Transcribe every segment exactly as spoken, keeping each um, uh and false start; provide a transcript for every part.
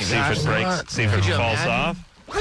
See if it breaks. See if it falls off.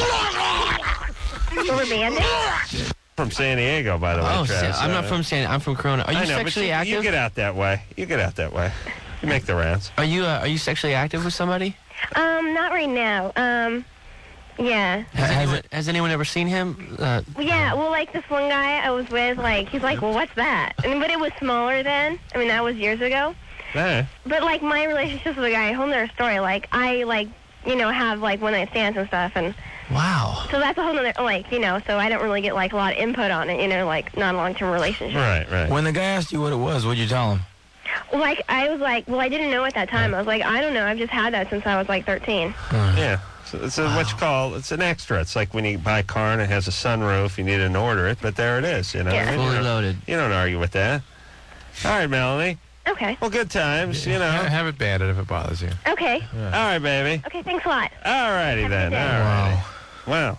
Over Bandit? From San Diego, by the way. Oh, Travis. I'm not from San. I'm from Corona. Are you I know, sexually but you, active? you get out that way. You get out that way. You make the rounds. Are you uh, Are you sexually active with somebody? Um, not right now. Um, yeah. Has, anyone, has anyone ever seen him? Uh, Yeah, well, like this one guy I was with, like, he's like, well, what's that? And, but it was smaller then. I mean, that was years ago. Yeah. But, like, my relationship with the guy, a whole nother story. Like, I, like, you know, have, like, one-night stands and stuff, and... Wow. So that's a whole nother, like, you know, so I don't really get, like, a lot of input on it, you know, like, not a long-term relationship. Right, right. When the guy asked you what it was, what'd you tell him? Well, like, I was like, well, I didn't know at that time. I was like, I don't know. I've just had that since I was, like, thirteen. Yeah. So it's a, wow. what you call, it's an extra. It's like when you buy a car and it has a sunroof, you need to order it, but there it is, you know. Yeah. I mean, Fully you don't, loaded. You don't argue with that. All right, Melanie. Okay. Well, good times, you know. Have it banded if it bothers you. Okay. Yeah. All right, baby. Okay, thanks a lot. All righty Have a then. good day. All righty. Wow.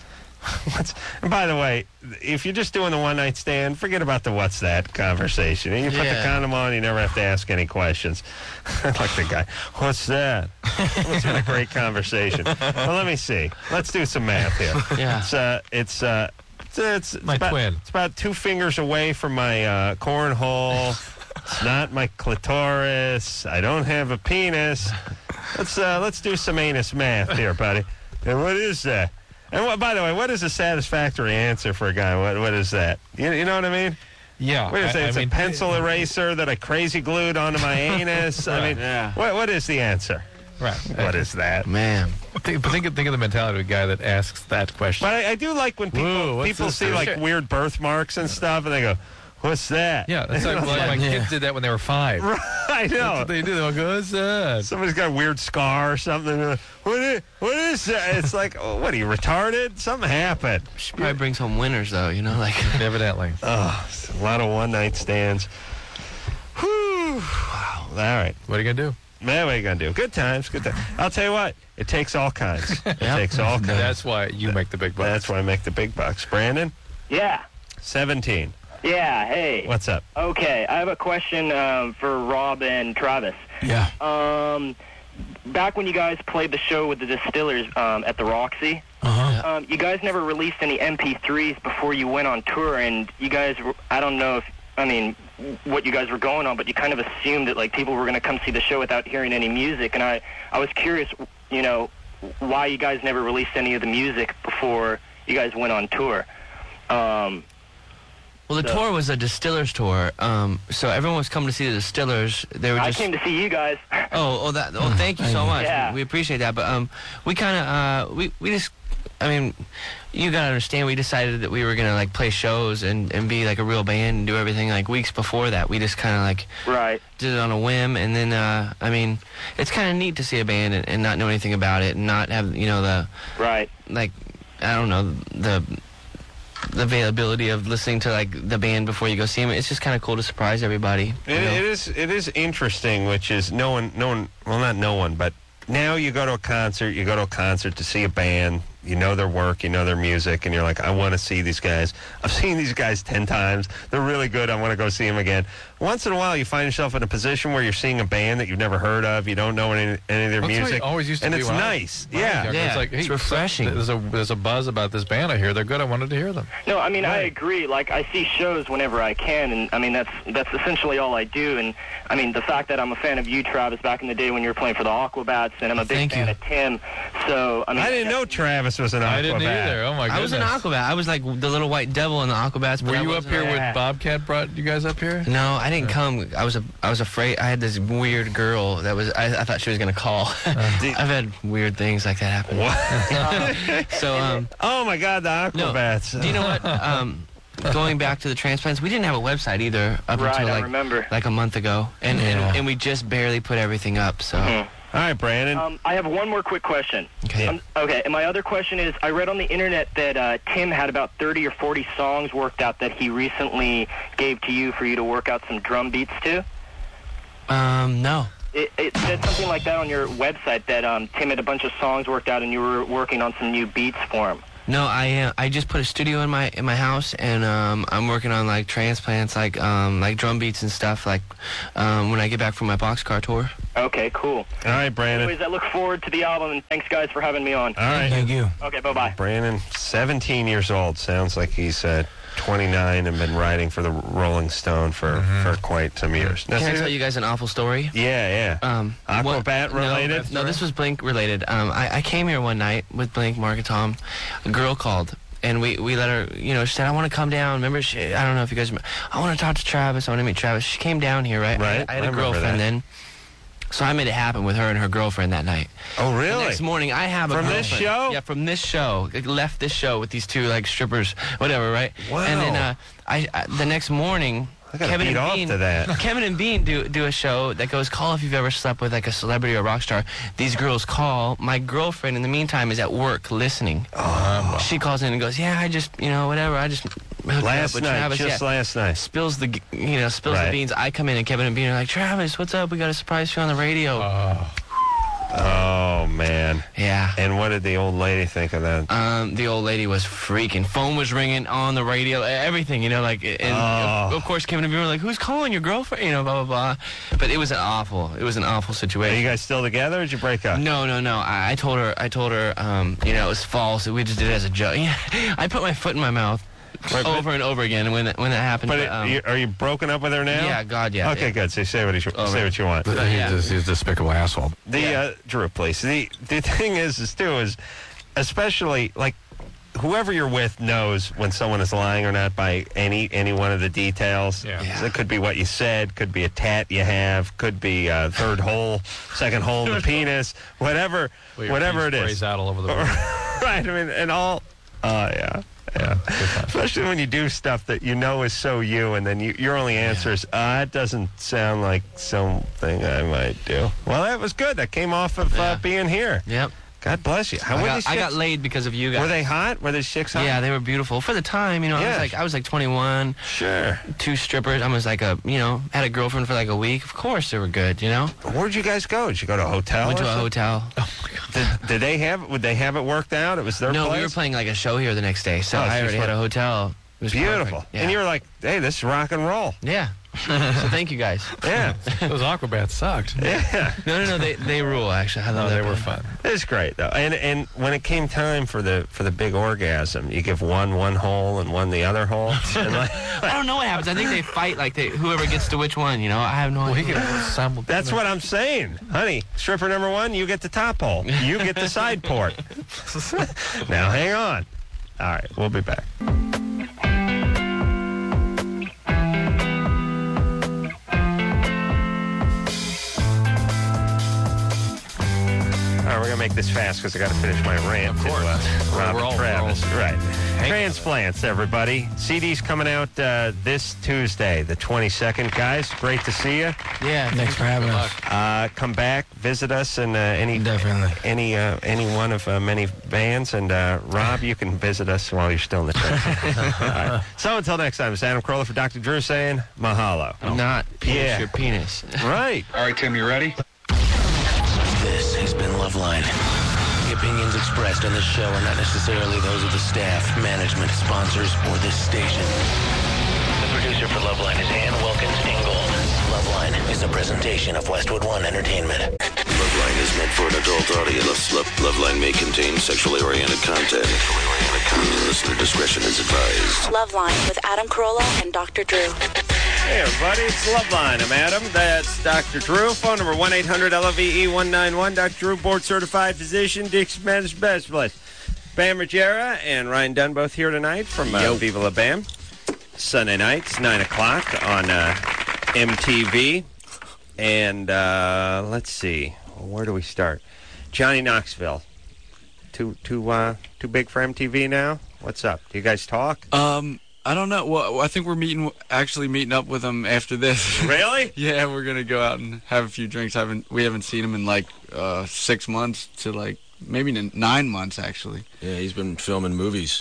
What's, and by the way, if you're just doing the one-night stand, forget about the what's that conversation. You put Yeah. the condom on, you never have to ask any questions. Like the guy, what's that? It's been a great conversation. Well, let me see. Let's do some math here. Yeah. It's, uh, it's, uh, it's, it's, it's My about, twin. It's about two fingers away from my uh, cornhole. It's not my clitoris. I don't have a penis. Let's, uh, let's do some anus math here, buddy. And what is that? And what, by the way, what is a satisfactory answer for a guy? What What is that? You, you know what I mean? Yeah. What is I, it? It's I mean, a pencil eraser that I crazy glued onto my anus. I mean, Yeah. what What is the answer? Right. What is that? Man. Think, think, of, think of the mentality of a guy that asks that question. But I, I do like when people Whoa, what's people this? see like weird birthmarks and stuff, and they go, "What's that?" Yeah, that's like, like my Yeah. kids did that when they were five. I That's know. what they do. They'll go, what's that? Somebody's got a weird scar or something. What is, what is that? It's like, oh, what are you, retarded? Something happened. She probably brings home winners, though, you know, like... Evidently. Oh, it's a lot of one-night stands. Whew. Wow. All right. What are you going to do? Man, what are you going to do? Good times, good times. I'll tell you what, it takes all kinds. It Yep. takes all kinds. That's why you make the big bucks. That's why I make the big bucks. Brandon? Yeah. seventeen. Yeah, hey. What's up? Okay, I have a question um, for Rob and Travis. Yeah. Um, back when you guys played the show with the Distillers um, at the Roxy, Uh-huh. um, you guys never released any M P threes before you went on tour, and you guys, were, I don't know if, I mean, what you guys were going on, but you kind of assumed that, like, people were going to come see the show without hearing any music, and I, I was curious, you know, why you guys never released any of the music before you guys went on tour. Um... Well, the So- tour was a Distillers tour, um, so everyone was coming to see the Distillers. They were I just... came to see you guys. Oh, oh, that. Oh, thank you so much. Yeah. We, we appreciate that. But um, we kind of uh, we we just, I mean, you gotta understand. We decided that we were gonna like play shows and, and be like a real band and do everything like weeks before that. We just kind of like Right. did it on a whim, and then uh, I mean, it's kind of neat to see a band and, and not know anything about it and not have you know the Right. like I don't know the. the availability of listening to like the band before you go see them. It's just kind of cool to surprise everybody. It, you know? it is it is interesting, which is no one, no one, well, not no one, but now you go to a concert, you go to a concert to see a band, you know their work, you know their music, and you're like, I want to see these guys. I've seen these guys ten times. They're really good. I want to go see them again. Once in a while, you find yourself in a position where you're seeing a band that you've never heard of. You don't know any, any of their That's the way music. it always used to and be it's when I was- nice. when I was Yeah. younger. Yeah, It's like, hey, it's refreshing. There's a, there's a buzz about this band I hear. They're good. I wanted to hear them. No, I mean, I Right. agree. Like, I see shows whenever I can, and, I mean, that's that's essentially all I do. And, I mean, the fact that I'm a fan of you, Travis, back in the day when you were playing for the Aquabats, and I'm a big Thank fan you. of Tim. So, I mean... I didn't know Travis was an Aquabat. I didn't either. Oh, my goodness. I was an Aquabat. I was like the little white devil in the Aquabats. but Were I you up wasn't- here Yeah. when Bobcat brought you guys up here? No, I didn't come. I was a, I was afraid. I had this weird girl that was. I, I thought she was gonna call. I've had weird things like that happen. What? So um, Oh, my God, the no. Aquabats. Do you know what? Um, going back to the transplants, we didn't have a website either up Right, until I like remember. like a month ago, and Yeah. and, and we just barely put everything up. So Mhm. All right, Brandon. Um, I have one more quick question. okay. Um, okay, and my other question is, I read on the internet that uh, Tim had about thirty or forty songs worked out that he recently gave to you for you to work out some drum beats to. Um, no. It, it said something like that on your website, that um, Tim had a bunch of songs worked out and you were working on some new beats for him. No, I uh, I just put a studio in my in my house, and um, I'm working on like transplants, like um, like drum beats and stuff. Like um, when I get back from my boxcar tour. Okay, cool. All right, Brandon. Anyways, I look forward to the album, and thanks, guys, for having me on. All right. Thank you. Okay, bye-bye. Brandon, seventeen years old. Sounds like he's uh, twenty-nine and been writing for the Rolling Stone for, Mm-hmm. for quite some years. Now, Can I see- tell you guys an awful story? Yeah, yeah. Um, Aquabat what- related? No, no, this was Blink related. Um, I, I came here one night with Blink, Mark, and Tom. A girl called, and we, we let her, you know, she said, I want to come down. Remember, she, I don't know if you guys remember. I want to talk to Travis. I want to meet Travis. She came down here, right? Right, I, I had I a remember girlfriend that. then. So I made it happen with her and her girlfriend that night. Oh, The really? next morning, I have a From this girlfriend. show? Yeah, from this show. I left this show with these two like strippers, whatever, right? Wow. And then uh, I, I the next morning, I gotta Kevin beat and off Bean, to that. Kevin and Bean do do a show that goes, call if you've ever slept with like a celebrity or rock star. These girls call. My girlfriend in the meantime is at work listening. Oh, She calls in and goes, yeah, I just, you know, whatever, I just hooked up last with night, Travis. just yeah. last night. Spills the, g- you know, spills Right. the beans. I come in and Kevin and Bean are like, Travis, what's up? We got a surprise for you on the radio. Oh, Oh, man. yeah. And what did the old lady think of that? Um, the old lady was freaking. Phone was ringing on the radio, everything, you know, like, and Oh. of, of course, Kevin and Bean were like, who's calling your girlfriend? You know, blah, blah, blah. But it was an awful, it was an awful Are situation. you guys still together or did you break up? No, no, no. I, I told her, I told her, um, you know, it was false. We just did it as a joke. Yeah, I put my foot in my mouth Right, but- over and over again when that, when that happened. But but, it, um, you, are you broken up with her now? yeah, God, yeah. Okay, yeah. good. So say what you, Oh, say right. what you want. But, yeah. he's, a, he's a despicable asshole. The Yeah. uh, Drew, please. The the thing is, is too is, especially like whoever you're with knows when someone is lying or not by any any one of the details. Yeah. Yeah. So it could be what you said, could be a tat you have, could be uh, third hole, second hole in the penis, whatever, Well, your whatever it penis is. sprays out all over the room. Right. I mean, and all. Oh yeah. Yeah. Especially when you do stuff that you know is so you, and then you, your only answer is, ah, it doesn't sound like something I might do. Well, that was good. That came off of uh, Yeah. being here. Yep. God bless you. How I were got, these I got chicks? laid because of you guys. Were they hot? Were these chicks hot? Yeah, they were beautiful for the time. You know, I Yeah. was like, I was like twenty-one, Sure. two strippers. I was like a, you know, had a girlfriend for like a week. Of course, they were good. You know, Where'd you guys go? Did you go to a hotel? went or to a something? hotel. Did, did they have? Would they have it worked out? It was their No, place. we were playing like a show here the next day, so Oh, so I you already just had a went- hotel. It was Beautiful. perfect. Yeah. And you were like, hey, this is rock and roll. yeah. So thank you guys. Yeah. Those Aquabats sucked. Yeah. No, no, no. They they rule. Actually, I love No, that they were band. fun. It's great though, and and when it came time for the for the big orgasm, you give one one hole and one the other hole. And like, I don't know what happens. I think they fight like they whoever gets to which one. You know, I have no Well, he idea. could simultaneously. that's what I'm saying, honey. Stripper number one, you get the top hole. You get the side port. Now hang on. All right, we'll be back. All right, we're gonna make this fast because I got to finish my rant. Of course. To, uh, We're- Robert we're all- Travis. we're all- Right. Hank- Transplants, everybody. C D's coming out uh, this Tuesday, the twenty-second. Guys, great to see you. Yeah. Thanks for having Good us. luck. Uh, come back, visit us in uh, any Definitely. any uh, any one of uh, many bands. And uh, Rob, you can visit us while you're still in the trip. All right. So until next time, it's Adam Carolla for Doctor Drew saying mahalo. Not penis, Yeah. your penis. Right. All right, Tim, you ready? This has been Loveline. The opinions expressed on this show are not necessarily those of the staff, management, sponsors, or this station. The producer for Loveline is Ann Wilkins Ingold. Loveline is a presentation of Westwood One Entertainment. Loveline is meant for an adult audience. Love, Loveline may contain sexually oriented content. Sexually oriented content. Listener discretion is advised. Loveline with Adam Carolla and Doctor Drew. Hey, everybody, it's Loveline. I'm Adam. That's Doctor Drew. Phone number one eight hundred L O V E one nine one. Doctor Drew, board-certified physician, Dixie Men's Best Place. Bam Margera and Ryan Dunn both here tonight from uh, Viva La Bam. Sunday nights, nine o'clock on uh, M T V. And uh, let's see, where do we start? Johnny Knoxville. Too, too, uh, too big for M T V now? What's up? Do you guys talk? Um, I don't know. Well, I think we're meeting, actually meeting up with him after this. Really? Yeah, we're gonna go out and have a few drinks. I haven't we haven't seen him in like uh, six months to like maybe n- nine months actually. Yeah, he's been filming movies.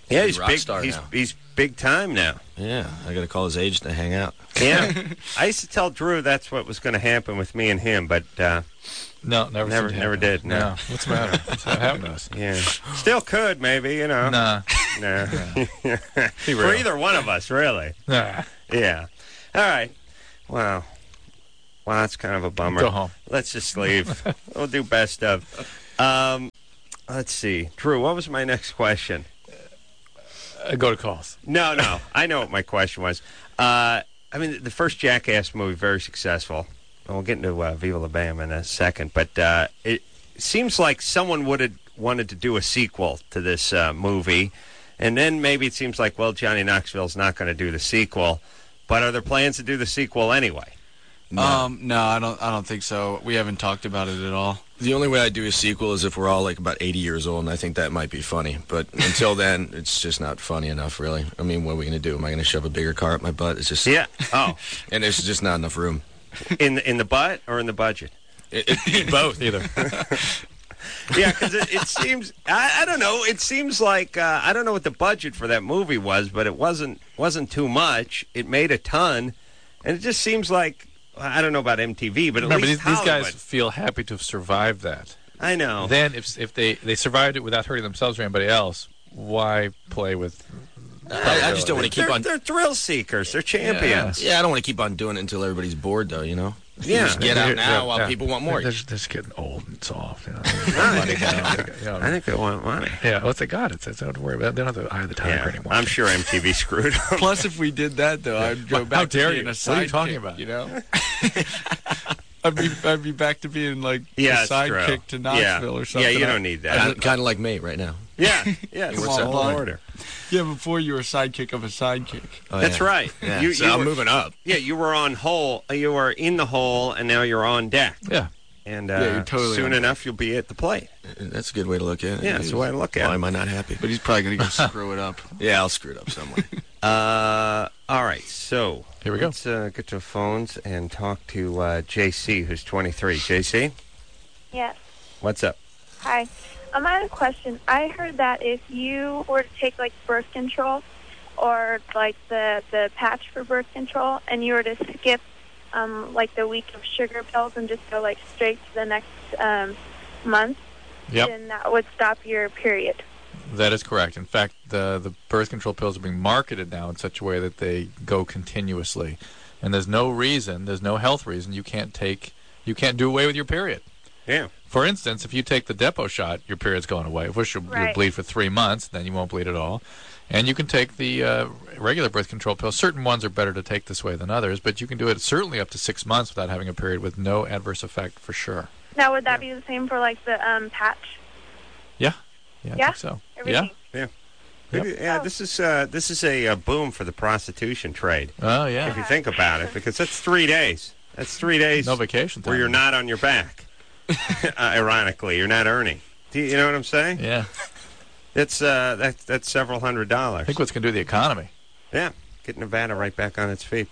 Yeah, He's he's a rock big. star he's now. he's big time now. Yeah, I got to call his agent to hang out. Yeah, I used to tell Drew that's what was going to happen with me and him, but uh, No, never never, seemed to never happen. did. No. No. What's the matter? What's what happened to us? Yeah, still could maybe. You know. Nah. No. Be For real. either one of us, really. Nah. Yeah. All right. Wow. Wow, that's kind of a bummer. Go home. Let's just leave. We'll do best of. Um, let's see. Drew, what was my next question? Uh, go to calls. No, no. I know what my question was. Uh, I mean, the first Jackass movie, very successful. We'll get into uh, Viva La Bam in a second, but uh, it seems like someone would have wanted to do a sequel to this uh, movie, and then maybe it seems like, well, Johnny Knoxville's not going to do the sequel, but are there plans to do the sequel anyway? No. Um, no, I don't. I don't think so. We haven't talked about it at all. The only way I do a sequel is if we're all like about eighty years old, and I think that might be funny. But until then, it's just not funny enough, really. I mean, what are we going to do? Am I going to shove a bigger car up my butt? It's just Yeah. Oh, and there's just not enough room. in the, in the butt or in the budget? It, it, both, either. Yeah, because it, it seems, I, I don't know, it seems like, uh, I don't know what the budget for that movie was, but it wasn't wasn't too much. It made a ton, and it just seems like, I don't know about M T V, but at Remember, least these, these Hollywood. guys feel happy to have survived that. I know. Then, if if they, they survived it without hurting themselves or anybody else, why play with... I, I just don't want to keep they're, on... They're thrill seekers. They're champions. Yeah, I don't want to keep on doing it until everybody's bored, though, you know? Yeah. Just get out Yeah, now yeah, while yeah. people want more. They're, they're just getting old and soft. You know? I think, You know, I think they want money. yeah, well, they got it. They don't have to worry about it. They don't have to hire the tiger Yeah, anymore. I'm sure M T V screwed them. Plus, if we did that, though, I'd go How back dare to you? being a What are you sidekick, talking about? You know, I'd be I'd be back to being like Yeah, a it's true. sidekick to Knoxville yeah. or something. Yeah, you don't need that. Kind of like me right now. Yeah, yeah, it's What's all that line? order. Yeah, before you were a sidekick of a sidekick. Oh, That's yeah. right. Yeah. You, so you I'm were, moving up. Yeah, you were on hole. You were in the hole, and now you're on deck. Yeah. And uh, Yeah, you're totally soon on enough, you'll be at the plate. That's a good way to look at it. Yeah, that's the way to look at Why it. am I not happy? But he's probably gonna go screw it up. Yeah, I'll screw it up some way. Uh, all right, so Here we go. let's uh, get to the phones and talk to uh, J C, who's twenty-three. J C, Yes. what's up? Hi. Um, I had a question. I heard that if you were to take like birth control or like the the patch for birth control, and you were to skip um, like the week of sugar pills and just go like straight to the next um, month, Yep. then that would stop your period. That is correct. In fact, the the birth control pills are being marketed now in such a way that they go continuously, and there's no reason, there's no health reason you can't take, you can't do away with your period. Yeah. For instance, if you take the Depo shot, your period's going away. Of course, you'll, Right. you'll bleed for three months, then you won't bleed at all. And you can take the uh, regular birth control pills. Certain ones are better to take this way than others, but you can do it certainly up to six months without having a period with no adverse effect for sure. Now, would that be the same for like the um, patch? Yeah, yeah, I Yeah? think so. Everything? Yeah. Maybe, yeah, Oh. this is uh, this is a, uh boom for the prostitution trade. Oh, If yeah. you think about it, because that's three days. That's three days No vacation time. where you're not on your back. uh, ironically, you're not earning. Do you, you know what I'm saying? Yeah. It's uh, that's that's several hundred dollars. I think what's going to do the economy. Yeah, get Nevada right back on its feet.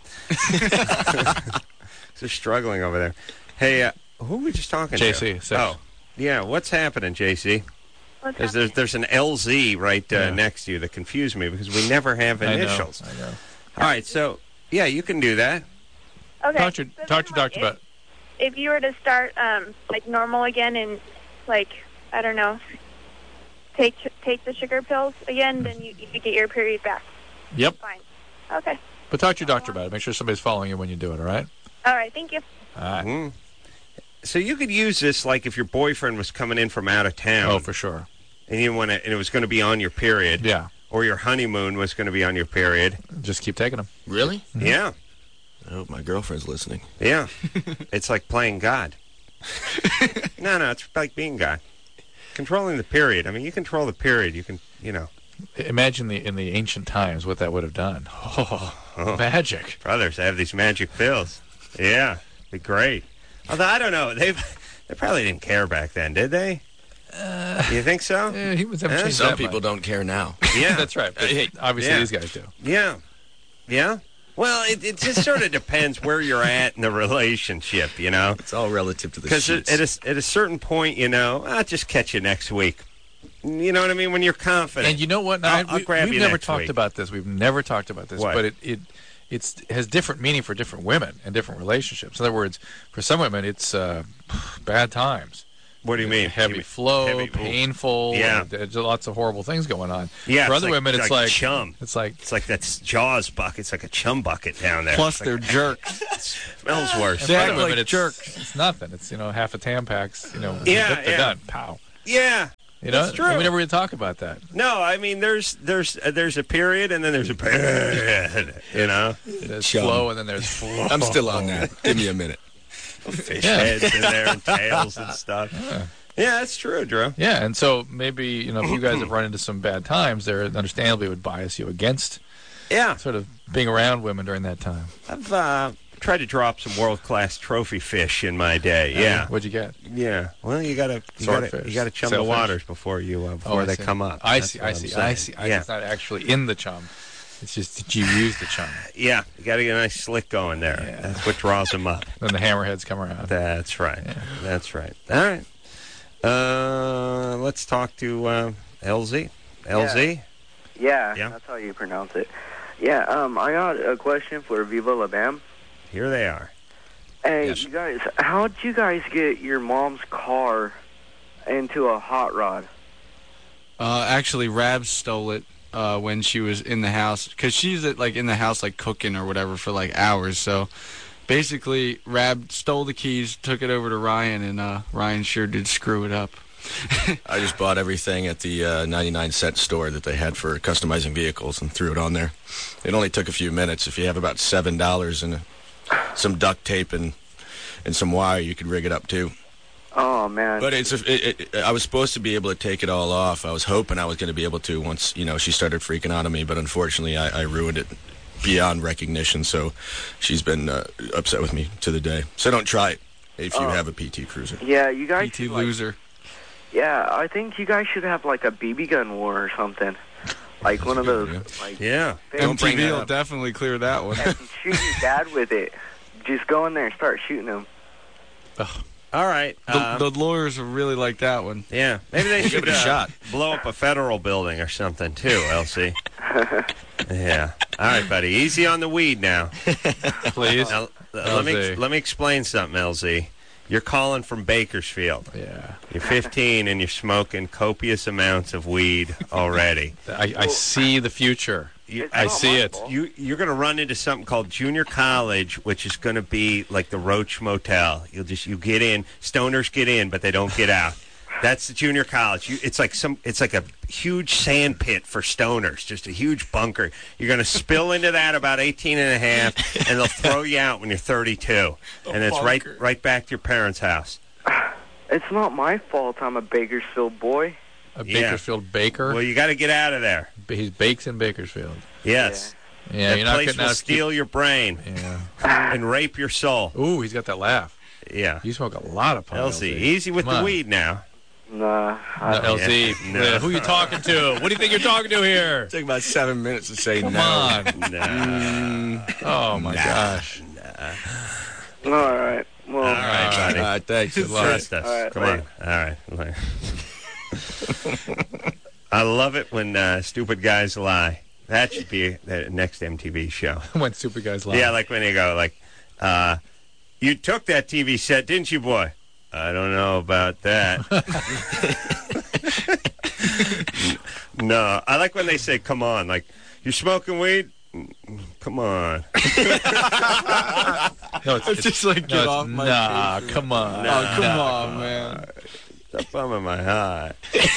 They're struggling over there. Hey, uh, who were we just talking J to? C, six. Oh, yeah. What's happening, J C? What's There's, that? there's there's an L Z right uh, Yeah. next to you that confused me because we never have I know, initials. I know. All right, so yeah, you can do that. Okay. Talk to, so talk to then, like, doctor about if, if you were to start um, like normal again and like I don't know, take take the sugar pills again, then you you get your period back. Yep. Fine. Okay. But talk to your doctor about it. Make sure somebody's following you when you do it, all right? All right. Thank you. All right. Mhm. So you could use this like if your boyfriend was coming in from out of town. Oh, for sure. And you want to, and it was going to be on your period. Yeah. Or your honeymoon was going to be on your period. Just keep taking them. Really? Mm-hmm. Yeah. I hope my girlfriend's listening. Yeah. It's like playing God. no, no, it's like being God. Controlling the period. I mean, you control the period. You can, you know. Imagine the in the ancient times what that would have done. Oh, Oh. magic. Brothers, I have these magic pills. Yeah. Be great. Although, I don't know. They they probably didn't care back then, did they? Uh, you think so? Yeah, he was Eh, changed Some that people much. don't care now. Yeah. That's right. But Hey, obviously, yeah. these guys do. Yeah. Yeah? Well, it, it just sort of depends where you're at in the relationship, you know? It's all relative to the Because sheets. at a, at a certain point, you know, I'll just catch you next week. You know what I mean? When you're confident. And you know what? I'll, I, I'll we, grab we've you never next talked week. about this. We've never talked about this. What? But it, it it's has different meaning for different women and different relationships. In other words, for some women, it's uh, bad times. What do you mean? Heavy You mean flow, heavy- painful. Yeah. and There's lots of horrible things going on. Yeah, For it's other like- women, it's it's like like chum. It's like It's like that Jaws bucket. It's like a chum bucket down there. Plus, It's they're like, jerks. smells worse. and They for act other women, like it's jerks. It's nothing. It's you know half a Tampax. You know, Yeah, they're yeah. done. Pow. Yeah, You know, that's true. And we never really talk about that. No, I mean there's there's uh, there's a period and then there's a period. You know, There's Chum. flow and then there's flow. I'm still on that. Give me a minute. fish Yeah. heads in there and tails and stuff. Yeah. Yeah, that's true, Drew. Yeah, and so maybe you know if you guys have run into some bad times, there understandably would bias you against Yeah, sort of being around women during that time. I've uh, tried to drop some world class trophy fish in my day. Yeah, What'd you get? yeah. Well, you gotta you gotta Swordfish. you gotta chum the Sailfish. waters before you uh, before Oh, I they see. come up. I That's see. what I I'm see. saying. I see. I Yeah, It's not actually in the chum. It's just that you use the chum. yeah. You gotta get a nice slick going there. Yeah. That's what draws them up. Then the hammerheads come around. That's right. Yeah. That's right. All right. Uh, let's talk to uh, L Z. L Z. Yeah, Yeah. that's how you pronounce it. Yeah, um, I got a question for Viva La Bam. Here they are. Hey, Yes. you guys, how'd you guys get your mom's car into a hot rod? Uh, actually, Rab stole it uh, when she was in the house, because she's at, like in the house like cooking or whatever for like hours. So basically, Rab stole the keys, took it over to Ryan, and uh, Ryan sure did screw it up. I just bought everything at the uh, ninety-nine cent store that they had for customizing vehicles and threw it on there. It only took a few minutes. If you have about seven dollars and uh, some duct tape and and some wire, you could rig it up too. Oh, man. But it's a, it, it, I was supposed to be able to take it all off. I was hoping I was going to be able to once you know she started freaking out on me. But unfortunately, I, I ruined it beyond recognition. So she's been uh, upset with me to the day. So don't try it if you Oh. have a P T Cruiser. Yeah, you guys P T should, like- loser. yeah, I think you guys should have, like, a B B gun war or something. Like one of those, like, Yeah. Don't bring M T V that will up. definitely clear that one. and shoot your dad with it. Just go in there and start shooting him. All right. The, um, the lawyers will really like that one. yeah. Maybe they should it a uh, shot. blow up a federal building or something too, L C. Yeah. All right, buddy. Easy on the weed now. Please. Now, uh, let me L Z. let me explain something, L Z. You're calling from Bakersfield. Yeah. You're fifteen and you're smoking copious amounts of weed already. I, I see the future. You, It's I not see my it. fault. You, you're going to run into something called junior college, which is going to be like the Roach Motel. You'll just you get in, stoners get in, but they don't get out. That's the junior college. You, it's like some, it's like a huge sand pit for stoners, just a huge bunker. You're going to spill into that about eighteen and a half, and they'll throw you out when you're thirty-two, and it's right, right back to your parents' house. It's not my fault I'm a Bakersfield boy. A Yeah. Bakersfield baker. Well, you got to get out of there. He bakes in Bakersfield. Yes, Yeah, that you're not place getting will out. of- steal your brain Yeah. and rape your soul. Ooh, he's got that laugh. Yeah, You smoke a lot of pot. L Z, easy with Come the on. weed now. Nah, I No, don't. L Z, Yeah. No. uh, who you talking to? What do you think you're talking to here? Take about seven minutes to say Come no. on. Nah. Oh my gosh. All right. Well, All right, buddy. All right, thanks. Good luck. Trust us. All right, Come on. All right. I love it when uh, stupid guys lie. That should be the next M T V show. When super guys lie. Yeah, like when they go, like, uh, you took that T V set, didn't you, boy? I don't know about that. No, I like when they say, come on. Like, you're smoking weed? Come on. No, it's, It's just like, no, get it's, off my Nah, case. come on. Oh, come Nah, on, man. Stop bumming my high.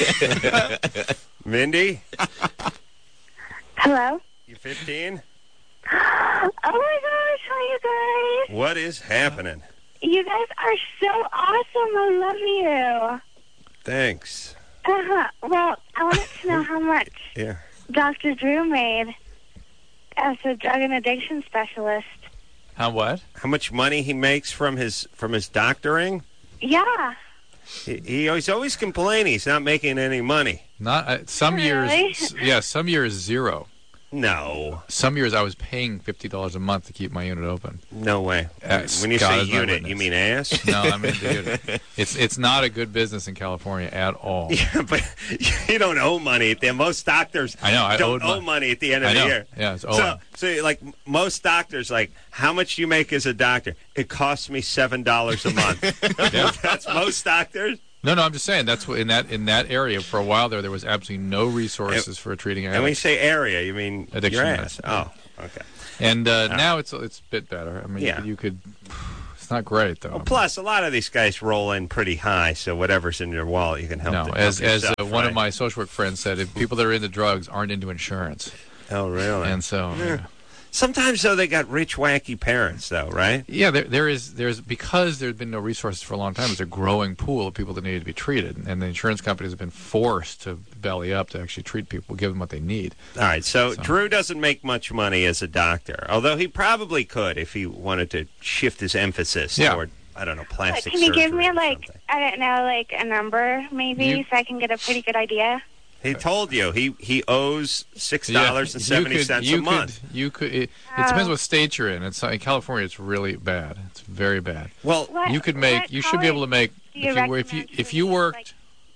Mindy, Hello? you fifteen? Oh my gosh, hi you guys. What is happening? You guys are so awesome. I love you. Thanks. Uh-huh. Well, I wanted to know how much Yeah. Doctor Drew made as a drug and addiction specialist. How what? How much money he makes from his from his doctoring? Yeah. He, he he's always complaining he's not making any money. Not uh, some Really? years. Yeah, some years zero. No. Some years I was paying fifty dollars a month to keep my unit open. No way. Uh, when you God say is my unit, witness. you mean ass? No, I mean the unit. It's it's not a good business in California at all. Yeah, but you don't owe money at the end. Most doctors I know, I don't owed owe mon- money at the end of I the know. year. Yeah, it's so, owing. so, like, most doctors, like, how much do you make as a doctor? It costs me seven dollars a month. Yeah. That's most doctors. No, no, I'm just saying that's what in that in that area for a while there there was absolutely no resources for treating And when you addicts. say area, you mean Addiction your medicine. ass. Oh, okay. And uh, Oh. now it's it's a bit better. I mean, Yeah. you, could, you could. It's not great though. Well, plus, a lot of these guys roll in pretty high, so whatever's in your wallet, you can help. No, to help as as yourself, uh, one right? of my social work friends said, if people that are into drugs aren't into insurance. Oh, really? And so, Yeah. yeah, Sometimes, though, they got rich, wacky parents, though, right? yeah there, there is there's because there's been no resources for a long time. There's a growing pool of people that need to be treated, and the insurance companies have been forced to belly up to actually treat people, give them what they need. All right, so, So- Drew doesn't make much money as a doctor, although he probably could if he wanted to shift his emphasis Yeah. toward, I don't know, plastic Can you give surgery me or like something. I don't know, like a number maybe, You- so I can get a pretty good idea? He told you he he owes six dollars and seventy cents you a could, month. You could. It, it depends what state you're in. It's in California. It's really bad. It's very bad. Well, What- you could make. what You should be able to make. do you If you were, if you recommend if for you me, worked.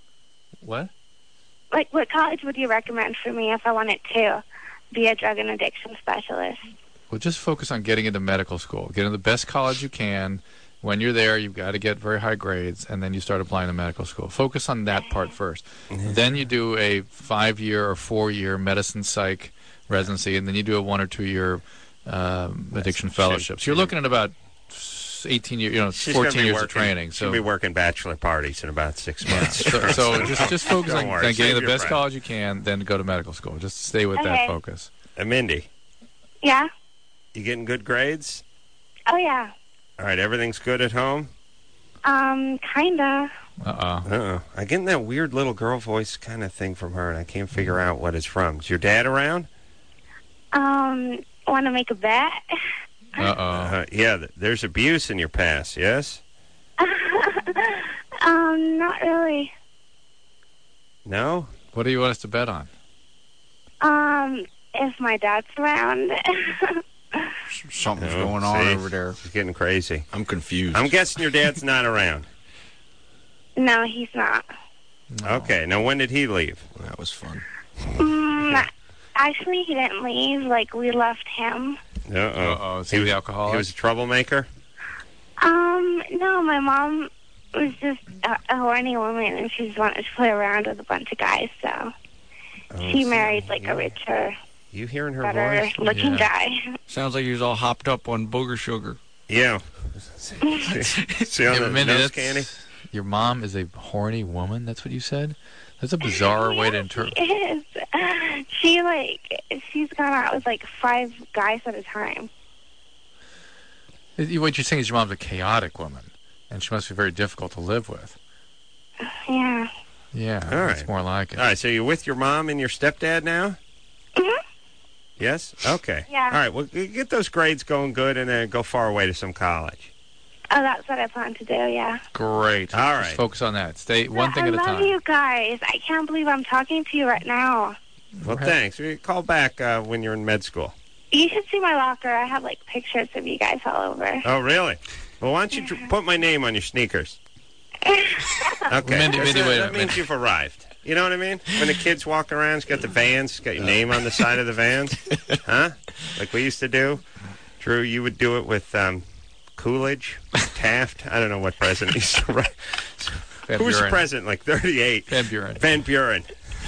What? Like, what college would you recommend for me if I wanted to be a drug and addiction specialist? Well, just focus on getting into medical school. Get into the best college you can. When you're there, you've got to get very high grades, and then you start applying to medical school. Focus on that part first. Then you do a five-year or four-year medicine psych residency, and then you do a one or two-year um, addiction fellowship. So you're looking at about eighteen years, you know, She's gonna fourteen be years working, of training. So she'll be working bachelor parties in about six months. so, so just just focus Don't on, worry, on getting save the your best breath. college you can, then go to medical school. Just stay with that Okay. focus. Uh, Mindy, Yeah? you getting good grades? Oh, yeah. All right, everything's good at home? Um, kinda. Uh-oh. Uh-oh. I'm getting that weird little girl voice kind of thing from her, and I can't figure out what it's from. Is your dad around? Um, want to make a bet? Uh-oh. Uh, yeah, th- there's abuse in your past, yes? um, not really. No? What do you want us to bet on? Um, if my dad's around. Something's Oh, going on see? over there. It's getting crazy. I'm confused. I'm guessing your dad's not around. No, he's not. Okay, now when did he leave? That was fun. Mm, actually, he didn't leave. Like, we left him. Uh-oh. Uh-oh. Is he the alcoholic? He was a troublemaker? Um, no, my mom was just a, a horny woman, and she just wanted to play around with a bunch of guys, so Oh, she so- married, like, a richer, You hearing her better voice? looking Yeah. guy. Sounds like he was all hopped up on booger sugar. Yeah. See on Yeah, the but Mindy, nose that's- candy? Your mom is a horny woman? That's what you said? That's a bizarre way to interpret. She is. She, like, she's gone out with, like, five guys at a time. What you're saying is your mom's a chaotic woman, and she must be very difficult to live with. Yeah. Yeah, All that's right. more like it. All right, so you're with your mom and your stepdad now? Mhm. Yes? Okay. Yeah. All right, well, g- get those grades going good and then go far away to some college. Oh, that's what I plan to do, yeah. Great. All Just right. focus on that. Stay one thing I at a love time. you guys. I can't believe I'm talking to you right now. Well, Right. thanks. We call back uh, when you're in med school. You should see my locker. I have, like, pictures of you guys all over. Oh, really? Well, why don't you tr- put my name on your sneakers? Okay. Mindy, That's- Mindy, wait a that means minute. you've arrived. You know what I mean? When the kid's walking around, he's got the vans, he's got your name on the side of the vans. Huh? Like we used to do. Drew, you would do it with um, Coolidge, Taft. I don't know what president used to write. Van Who was the Buren. president? Like thirty-eight. Van Buren. Van Buren.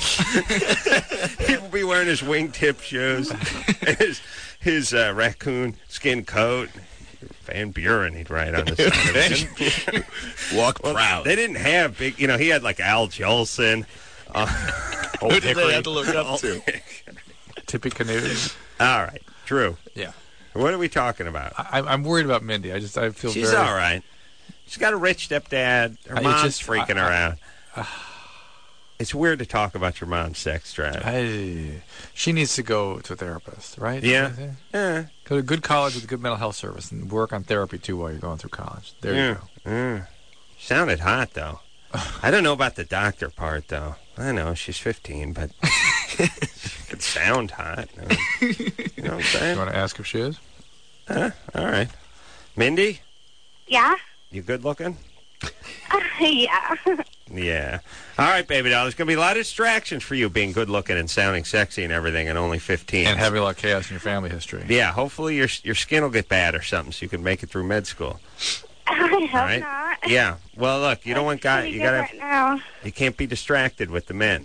He would be wearing his wingtip shoes, and his his uh, raccoon skin coat. Van Buren, he'd write on the side of it. Walk Well, proud. they didn't have big, you know, he had like Al Jolson. Uh, Who did they have to look up to? Tippy Canoe. All right, Drew. Yeah. What are we talking about? I, I'm worried about Mindy. I just I feel She's very. all right. She's got a rich stepdad. Her I- it mom's just- freaking I- her out. It's weird to talk about your mom's sex drive. I, she needs to go to a therapist, right? Yeah. Is that what I say? Yeah. Go to a good college with a good mental health service and work on therapy too while you're going through college. There yeah. you go. Yeah. Sounded hot though. I don't know about the doctor part though. I know she's fifteen, but could sound hot. Uh, you know what I'm saying? You want to ask if she is? Huh? All right. Mindy, Yeah? you good looking? Uh, yeah. Yeah. All right, baby doll. There's going to be a lot of distractions for you being good looking and sounding sexy and everything and only fifteen. And having a lot of chaos in your family history. Yeah, hopefully your your skin will get bad or something so you can make it through med school. I hope All right? not. Yeah. Well, look, you don't want guys. Pretty You good got right to. now. You can't be distracted with the men.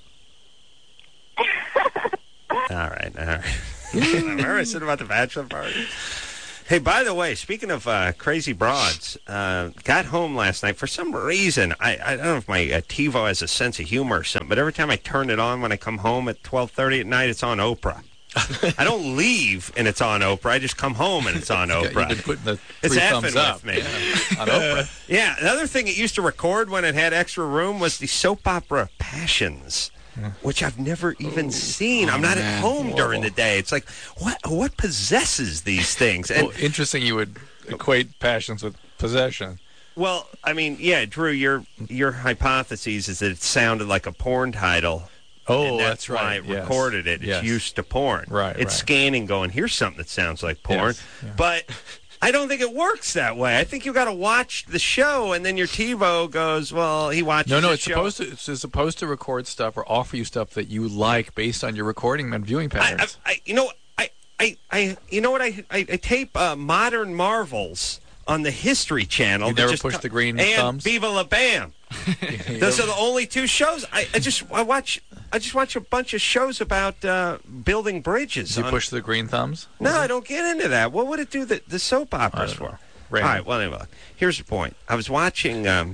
all right, all right. Remember I said about the bachelor party? Hey, by the way, speaking of uh, crazy broads, uh, got home last night. For some reason, I, I don't know if my uh, TiVo has a sense of humor or something, but every time I turn it on when I come home at twelve thirty at night, it's on Oprah. I don't leave and it's on Oprah. I just come home and it's on Oprah. Yeah, you've been putting the It's three effing thumbs up with me. Yeah, on Oprah. Yeah, another thing it used to record when it had extra room was the soap opera Passions, which I've never even seen. I'm not at home during the day. It's like, what what possesses these things? And Well, interesting you would equate passions with possession. well, I mean, yeah, Drew, your your hypothesis is that it sounded like a porn title. Oh, and that's why right, it yes. recorded it. It's Yes. used to porn. Right, It's right. scanning, going, here's something that sounds like porn. Yes, yeah. But I don't think it works that way. I think you got to watch the show, and then your TiVo goes, well, he watches. No, no, the it's show. supposed to it's supposed to record stuff or offer you stuff that you like based on your recording and viewing I, patterns. I, I, you know, I, I, I, you know what? I, I, I tape uh, Modern Marvels on the History Channel. You that never just push co- the green and thumbs? Viva La Bam. Those are the only two shows. I, I just I watch. I just watch a bunch of shows about uh, building bridges. Did you on- push the green thumbs? No, I don't get into that. What would it do the, the soap operas for? All Random. right. Well, anyway, here's the point. I was watching. Um,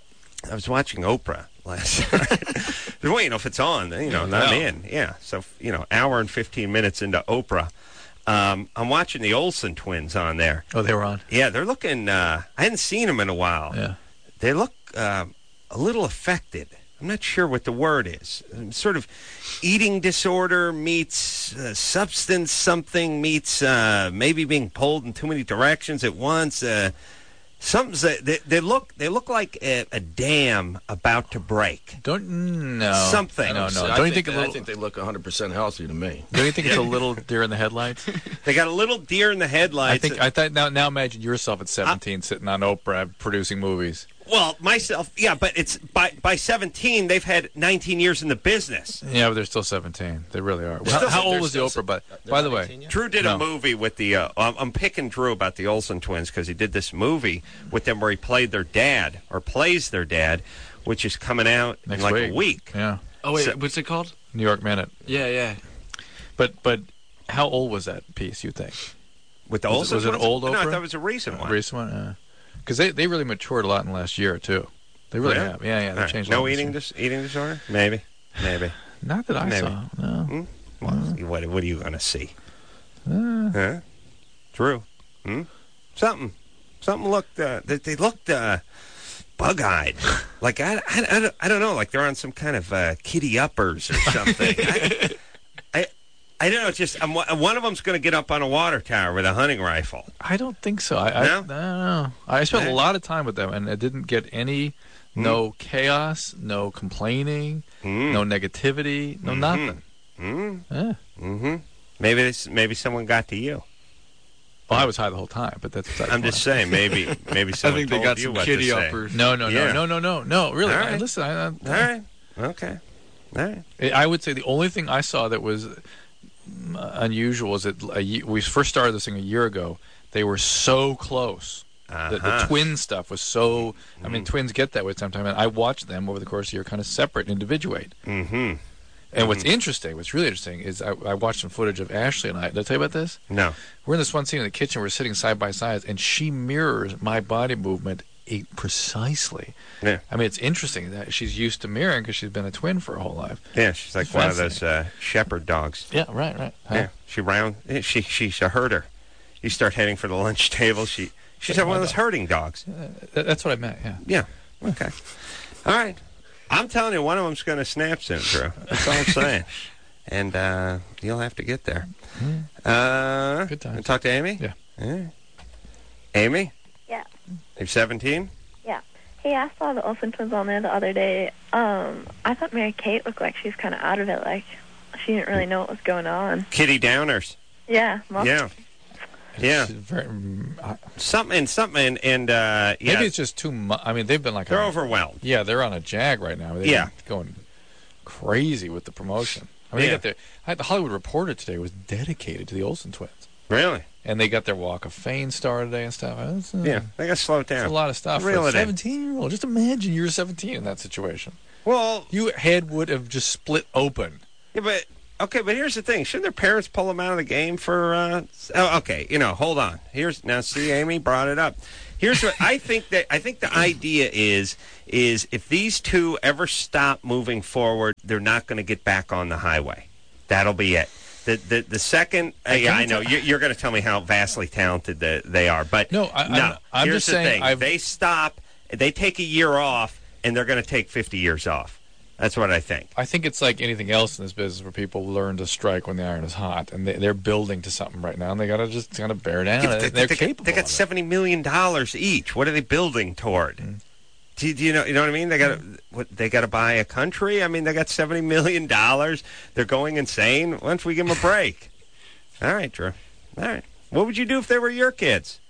I was watching Oprah last night. Well, you know, if it's on, you know, No. I'm in. Yeah. So, you know, hour and fifteen minutes into Oprah, um, I'm watching the Olsen twins on there. Oh, they were on. Yeah, they're looking. Uh, I hadn't seen them in a while. Yeah. They look uh, a little affected. I'm not sure what the word is. Um, Sort of eating disorder meets uh, substance something meets uh, maybe being pulled in too many directions at once. Uh, something's uh, they, they look they look like a, a dam about to break. Don't no Something. No, no. I Don't you think think a I little? think they look one hundred percent healthy to me. Don't you think it's a little deer in the headlights? They got a little deer in the I headlights. think I thought now. Now imagine yourself at seventeen sitting on Oprah producing movies. Well, myself, yeah, but it's by by seventeen they've had nineteen years in the business. Yeah, but they're still seventeen. They really are. Still- how how old they're was the still Oprah? But they're by not the way, eighteen yet? Drew did No. a movie with the. Uh, I'm, I'm picking Drew about the Olsen twins because he did this movie with them where he played their dad or plays their dad, which is coming out next in like week. a week. Yeah, Oh wait, So- what's it called? New York Minute. Yeah, yeah. But but how old was that piece? You think? With the Was it- Olsen was it twins? old No, I Oprah? thought it was a recent one. Recent one, because they they really matured a lot in the last year or two. They really Really? have. Yeah, yeah. All They right. changed. a lot No this eating year. dis- eating disorder? Maybe, maybe. Not that I Maybe. saw. No. Hmm? Well, what what are you going to see? Uh, Huh? Drew? Hmm? Something. Something looked. Uh, they, they looked uh, bug-eyed. Like I, I, I, don't, I don't know. Like they're on some kind of uh, kitty uppers or something. I, I, I don't know. It's just I'm, one of them's going to get up on a water tower with a hunting rifle. I don't think so. I, I, No? I don't know. I spent Yeah. a lot of time with them, and I didn't get any, no chaos, no complaining, Mm. no negativity, no Mhm. nothing. Mm. Yeah. Mm-hmm. Maybe this, maybe someone got to you. Well, I was high the whole time, but that's. that's I'm just saying. Maybe maybe I someone think they told got you some what kitty to say. uppers. No, no, no, Yeah. no, no, no, no. Really, All I, right. listen. I, I, All right. Okay. All right. I would say the only thing I saw that was mm, unusual is that a, ye- we first started this thing a year ago. They were so close. The, the Uh-huh. twin stuff was so. I mean, twins get that way sometimes. And I watched them over the course of the year, kind of separate and individuate. Mm-hmm. And what's interesting, what's really interesting, is I, I watched some footage of Ashley and I. Did I tell you about this? No. We're in this one scene in the kitchen. We're sitting side by side, and she mirrors my body movement eh, precisely. Yeah. I mean, it's interesting that she's used to mirroring because she's been a twin for her whole life. Yeah, she's like one of those uh, shepherd dogs. Yeah, right, right. Huh? Yeah, she round. eh, She she's a herder. You start heading for the lunch table. She she's one of those herding dogs. Uh, that- that's what I meant. Yeah. Yeah. Okay. All right. I'm telling you, one of them's going to snap soon, Drew. That's all I'm saying. And uh, you'll have to get there. Uh, Good time. Talk to Amy. Yeah. Yeah. Amy, Yeah. you're seventeen. Yeah. Hey, I saw the Olsen twins on there the other day. Um, I thought Mary Kate looked like she was kind of out of it. Like she didn't really know what was going on. Kitty Downers. Yeah. Mom. Yeah. Yeah. Very, uh, something, something, and uh, yeah. Maybe it's just too much. I mean, they've been like they're on, overwhelmed. Yeah, they're on a jag right now. They've yeah, been going crazy with the promotion. I mean, yeah. they got their, I, the Hollywood Reporter today was dedicated to the Olsen twins. Really? And they got their Walk of Fame star today and stuff. Uh, yeah, they got to slow it down. It's a lot of stuff Reel for it a seventeen-year-old. Just imagine you're seventeen in that situation. Well, your head would have just split open. Yeah, but okay, but here's the thing: shouldn't their parents pull them out of the game for? Uh, oh, okay, you know, hold on. Here's now. See, Amy brought it up. Here's what I think that I think the idea is is if these two ever stop moving forward, they're not going to get back on the highway. That'll be it. The the, the second, uh, yeah, I know you're, you're going to tell me how vastly talented the, they are, but no, I, no. I'm, I'm here's just the saying thing: I've... they stop, they take a year off, and they're going to take fifty years off. That's what I think. I think it's like anything else in this business where people learn to strike when the iron is hot, and they, they're building to something right now, and they got to just kind of bear down. Yeah, they, they're they, capable. They got of seventy million dollars each. What are they building toward? Mm. Do, you, do you know? You know what I mean? They got what? They got to buy a country. I mean, they got seventy million dollars. They're going insane. Why don't we give them a break? All right, Drew. All right. What would you do if they were your kids?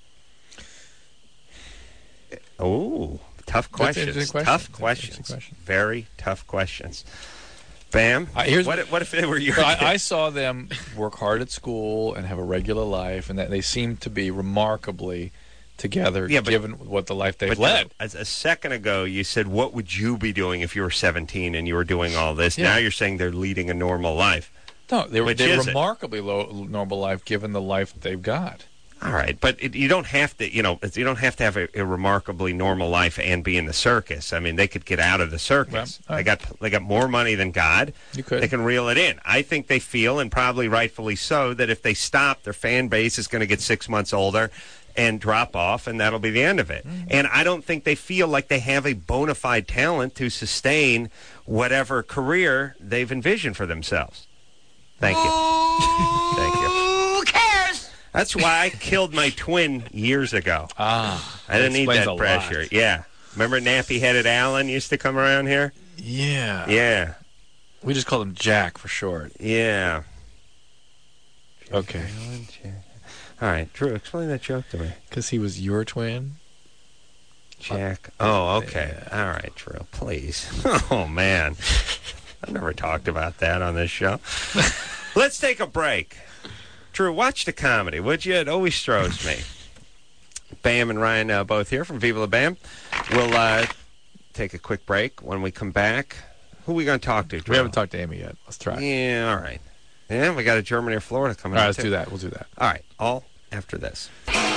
Oh. Tough questions. Question. Tough questions. Question. Very tough questions. Bam. Uh, here's, what, if, what if they were your so kids? I, I saw them work hard at school and have a regular life, and that they seem to be remarkably together, yeah, but, given what the life they've but led. As a second ago, you said, what would you be doing if you were seventeen and you were doing all this? Yeah. Now you're saying they're leading a normal life. No, they're, Which they're is remarkably low, normal life given the life they've got. All right, but it, you don't have to, you know, you don't have to have a, a remarkably normal life and be in the circus. I mean, they could get out of the circus. Well, they got they got more money than God. You could. They can reel it in. I think they feel, and probably rightfully so, that if they stop, their fan base is going to get six months older and drop off, and that'll be the end of it. Mm-hmm. And I don't think they feel like they have a bona fide talent to sustain whatever career they've envisioned for themselves. Thank you. Thank you. That's why I killed my twin years ago. Ah, I didn't need that a pressure. Lot. Yeah. Remember nappy-headed Alan used to come around here? Yeah. Yeah. We just called him Jack for short. Yeah. Okay. All right. Drew, explain that joke to me. Because he was your twin? Jack. Oh, okay. All right, Drew, please. Oh, man. I've never talked about that on this show. Let's take a break. Drew, watch the comedy, would you? It always throws me. Bam and Ryan uh, both here from Viva La Bam. We'll uh, take a quick break. When we come back, who are we going to talk to, Drew? We haven't talked to Amy yet. Let's try. Yeah, all right. Yeah, we got a Germany or Florida coming up. All right, let's too. do that. We'll do that. All right, all after this.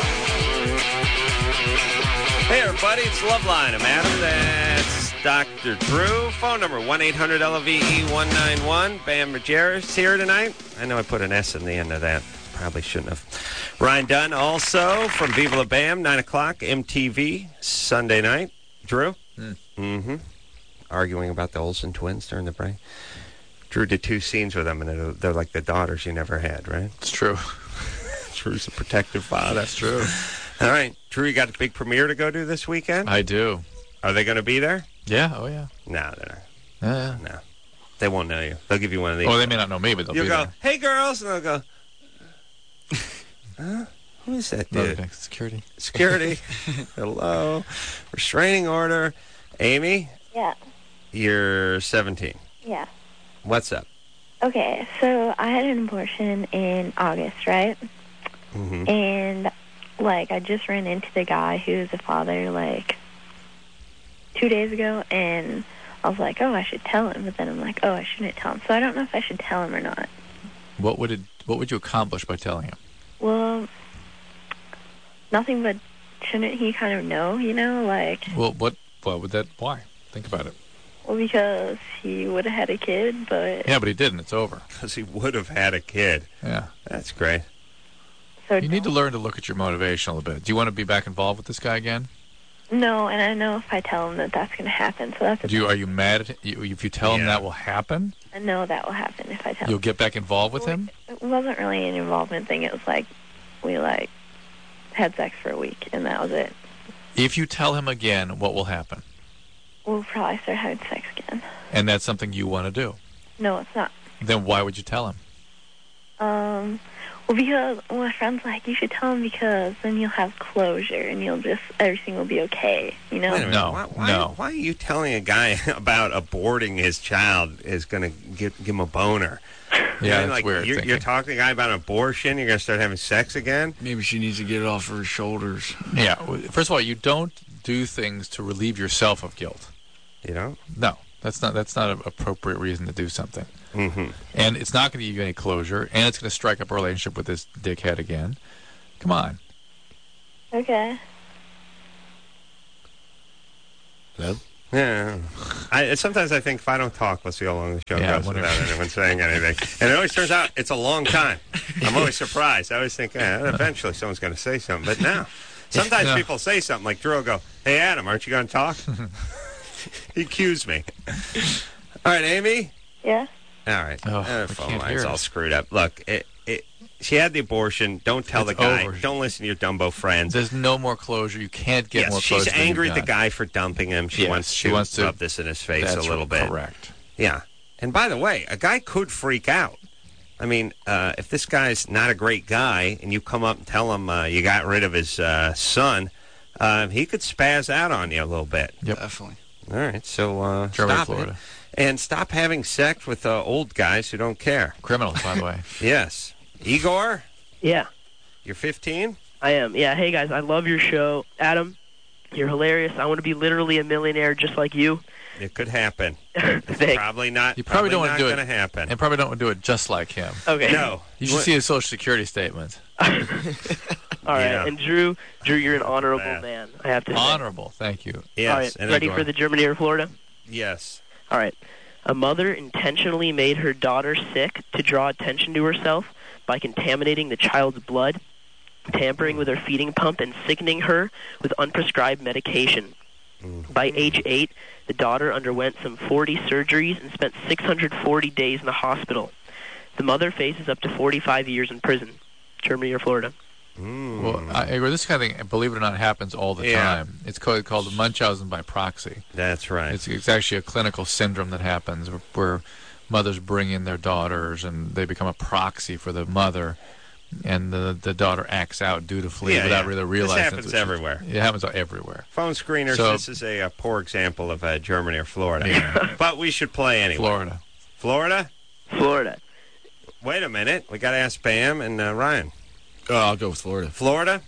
Hey, everybody, it's Loveline. I'm Adam. That's Doctor Drew. Phone number one eight hundred L O V E one nine one. Bam Margera's here tonight. I know I put an S in the end of that. Probably shouldn't have. Ryan Dunn also from Viva La Bam, nine o'clock, M T V, Sunday night. Drew? Mm. Mm-hmm. Arguing about the Olsen twins during the break. Drew did two scenes with them, and they're, they're like the daughters you never had, right? It's true. Drew's a protective father. That's true. All right. Drew, you got a big premiere to go to this weekend? I do. Are they going to be there? Yeah, oh yeah. No, they're not. Yeah. No. They won't know you. They'll give you one of these. Well, they may not know me, but they'll You'll be go, there. hey, girls, and they'll go, huh? Who is that dude? No, security. Security. Hello. Restraining order. Amy? Yeah. You're seventeen. Yeah. What's up? Okay, so I had an abortion in August, right? Mm-hmm. And, like, I just ran into the guy who's a father, like, two days ago, and I was like, oh, I should tell him. But then I'm like, oh, I shouldn't tell him. So I don't know if I should tell him or not. What would it? What would you accomplish by telling him? Well, nothing, but shouldn't he kind of know, you know, like... Well, what, what would that... Why? Think about it. Well, because he would have had a kid, but... Yeah, but he didn't. It's over. Because he would have had a kid. Yeah. That's great. So you need to learn to look at your motivation a little bit. Do you want to be back involved with this guy again? No, and I know if I tell him that that's going to happen, so that's... Do you, are you mad at him? If you tell him Yeah. that will happen, I know that will happen if I tell you'll him. get back involved with Well, him? It wasn't really an involvement thing. It was like, we, like, had sex for a week, and that was it. If you tell him again, what will happen? We'll probably start having sex again. And that's something you want to do? No, it's not. Then why would you tell him? Um, well, because well, my friend's like, you should tell him because then you'll have closure and you'll just, everything will be okay, you know? Wait a minute. No, Why, why, no. why are you telling a guy about aborting his child is going to give, give him a boner? Yeah, And, that's like, weird You're, thinking. you're talking to a guy about abortion. You're going to start having sex again. Maybe she needs to get it off her shoulders. Yeah. well, First of all, you don't do things to relieve yourself of guilt. You know? No, that's not that's not an appropriate reason to do something. Mm-hmm. And it's not going to give you any closure, and it's going to strike up a relationship with this dickhead again. Come on. Okay. No? Yeah. I, sometimes I think if I don't talk, let's see how long the show Yeah, goes whatever. without anyone saying anything. And it always turns out it's a long time. I'm always surprised. I always think, eh, eventually someone's going to say something. But no. Sometimes No. people say something like Drew will go, hey, Adam, aren't you going to talk? He cues me. All right, Amy? Yeah? All right. Oh, uh, I phone can't line's hear all us. screwed up. Look, it, it, she had the abortion. Don't tell It's the guy. over. Don't listen to your Dumbo friends. There's no more closure. You can't get yes, more closure. she's than you've angry at the done. guy for dumping him. She Yes, wants she to wants to- rub this in his face a That's little bit. correct. Yeah. And by the way, a guy could freak out. I mean, uh, if this guy's not a great guy and you come up and tell him uh, you got rid of his uh, son, uh, he could spaz out on you a little bit. Yep. Definitely. All right, so uh, Germany, stop Florida. it. And stop having sex with uh, old guys who don't care. Criminals, by the way. Yes. Igor, Yeah, you're fifteen? I am. Yeah, hey guys, I love your show. Adam, you're hilarious. I want to be literally a millionaire just like you. It could happen. Thanks. Probably not. You probably, don't want not to do it. going to happen. And probably don't want to do it just like him. Okay. No. You should What- see his Social Security statement. All right, Yeah. and Drew, Drew, you're an honorable Bad. man. I have to say. Honorable. Thank you. Yes. All right, and ready Igor. for the Germany or Florida? Yes. All right. A mother intentionally made her daughter sick to draw attention to herself by contaminating the child's blood, tampering with her feeding pump, and sickening her with unprescribed medication. By age eight, the daughter underwent some forty surgeries and spent six hundred forty days in the hospital. The mother faces up to forty-five years in prison. Germany or Florida? Mm. Well, I, Igor, this kind of thing, believe it or not, happens all the Yeah. time. It's called, called Munchausen by proxy. That's right. It's, it's actually a clinical syndrome that happens where, where mothers bring in their daughters and they become a proxy for the mother, and the the daughter acts out dutifully Yeah, without yeah. really This realizing. happens that's what she- everywhere. It happens everywhere. Phone screeners, So- this is a, a poor example of uh, Germany or Florida. Yeah. But we should play anyway. Florida. Florida? Florida. Wait a minute. We got to ask Bam and uh, Ryan. Oh, I'll go with Florida. Florida?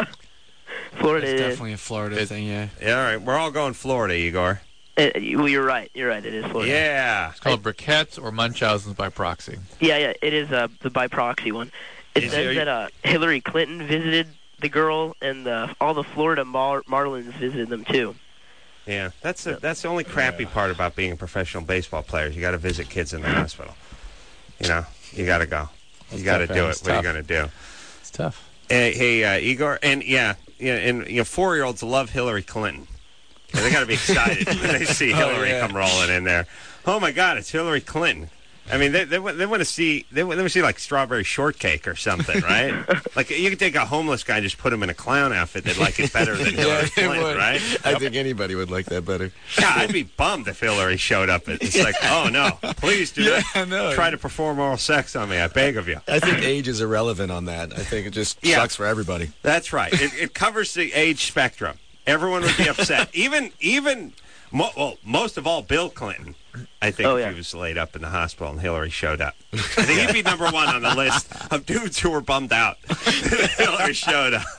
Florida It's is. definitely a Florida thing, yeah. Yeah, all right. We're all going Florida, Igor. Uh, well, you're right. You're right. It is Florida. Yeah. It's called briquettes or Munchausen's by proxy. Yeah, yeah. It is uh, the by proxy one. It Is says it- that uh, Hillary Clinton visited the girl, and the, all the Florida Mar- Marlins visited them too. Yeah. That's the, that's the only crappy part about being a professional baseball player. You got to visit kids in the hospital. You know, you got to go. You got to tough, do man. it. It's What are you tough. going to do? It's tough. Hey, hey uh, Igor, and yeah, yeah, and you know, four-year-olds love Hillary Clinton. Yeah, they got to be excited when they see Hillary yeah. come rolling in there. Oh my God, it's Hillary Clinton. I mean, they they, wa- they want to see they, wa- they want to see like strawberry shortcake or something, right? Like you could take a homeless guy and just put him in a clown outfit. They'd like it better than Hillary they Clinton, would. right? I think anybody would like that better. Yeah, I'd be bummed if Hillary showed up. It's like, oh no, please do Yeah, not no. try to perform oral sex on me. I beg of you. I think age is irrelevant on that. I think it just Yeah. sucks for everybody. That's right. It, it covers the age spectrum. Everyone would be upset. even, even, mo- well, most of all, Bill Clinton. I think Oh, if yeah. he was laid up in the hospital and Hillary showed up, I think he'd be number one on the list of dudes who were bummed out that Hillary showed up.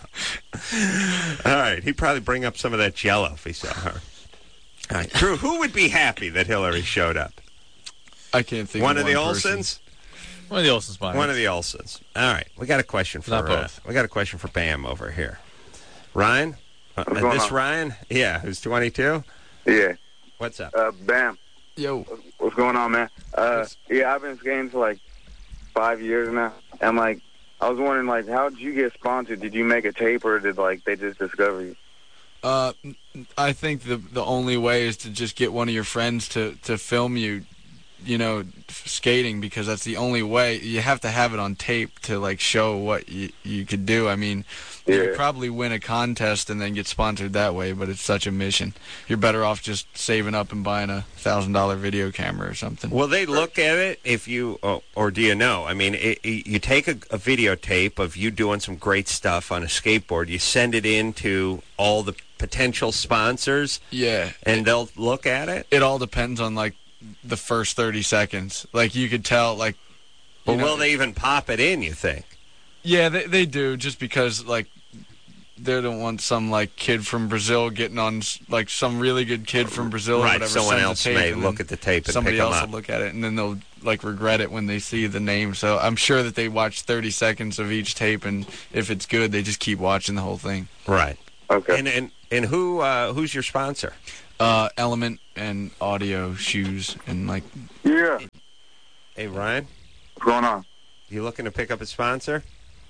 All right, he'd probably bring up some of that Jell-O if he saw her. All right, Drew, who would be happy that Hillary showed up? I can't think One of of the one person. Olsons. One of the Olsen's mine. One of the Olsons. All right, we got a question for Not uh, both. we got a question for Bam over here. Ryan, uh, What's going this on? Ryan, yeah, who's twenty-two. Yeah. What's up? Uh, Bam. Yo. What's going on, man? Uh, yeah, I've been skating for like five years now. And like, I was wondering, like, how did you get sponsored? Did you make a tape, or did like they just discover you? Uh, I think the the only way is to just get one of your friends to, to film you you know, skating because that's the only way. You have to have it on tape to like show what you you could do. I mean, you Yeah. could probably win a contest and then get sponsored that way, but it's such a mission. You're better off just saving up and buying a thousand dollar video camera or something. Will they look at it if you, or, or do you know? I mean, it, it, you take a, a videotape of you doing some great stuff on a skateboard. You send it in to all the potential sponsors. Yeah. And they'll look at it? It all depends on, like, the first thirty seconds. Like, you could tell, like... But know, will they even pop it in, you think? Yeah, they, they do, just because, like, they don't want some, like, kid from Brazil getting on, like, some really good kid from Brazil or Right, whatever. someone sends else the tape, may and look then at the tape and somebody pick 'em else up. will look at it, and then they'll, like, regret it when they see the name. So I'm sure that they watch thirty seconds of each tape, and if it's good, they just keep watching the whole thing. Right. Okay. And and, and who uh, who's your sponsor? Uh, Element and Audio Shoes and, like... Yeah. Hey, Ryan? What's going on? You looking to pick up a sponsor?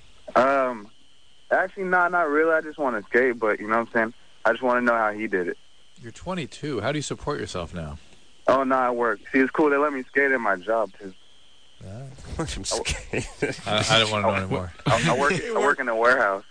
Um, actually, not not really. I just want to skate, but you know what I'm saying? I just want to know how he did it. You're twenty-two. How do you support yourself now? Oh, no, I work. See, it's cool. They let me skate in my job, too. Let him skate. I, I don't want to know anymore. I, I work I work in a warehouse,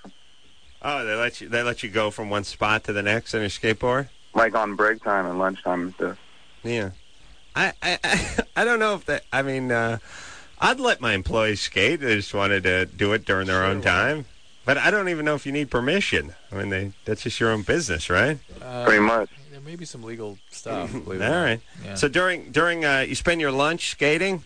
Oh, they let you they let you go from one spot to the next on your skateboard? like on break time and lunchtime and stuff. Yeah. I I, I, I don't know if that, I mean, uh, I'd let my employees skate. They just wanted to do it during their own time. But I don't even know if you need permission. I mean, they that's just your own business, right? Uh, Pretty much. There may be some legal stuff. All believe it or not. right. Yeah. So during, during uh, you spend your lunch skating?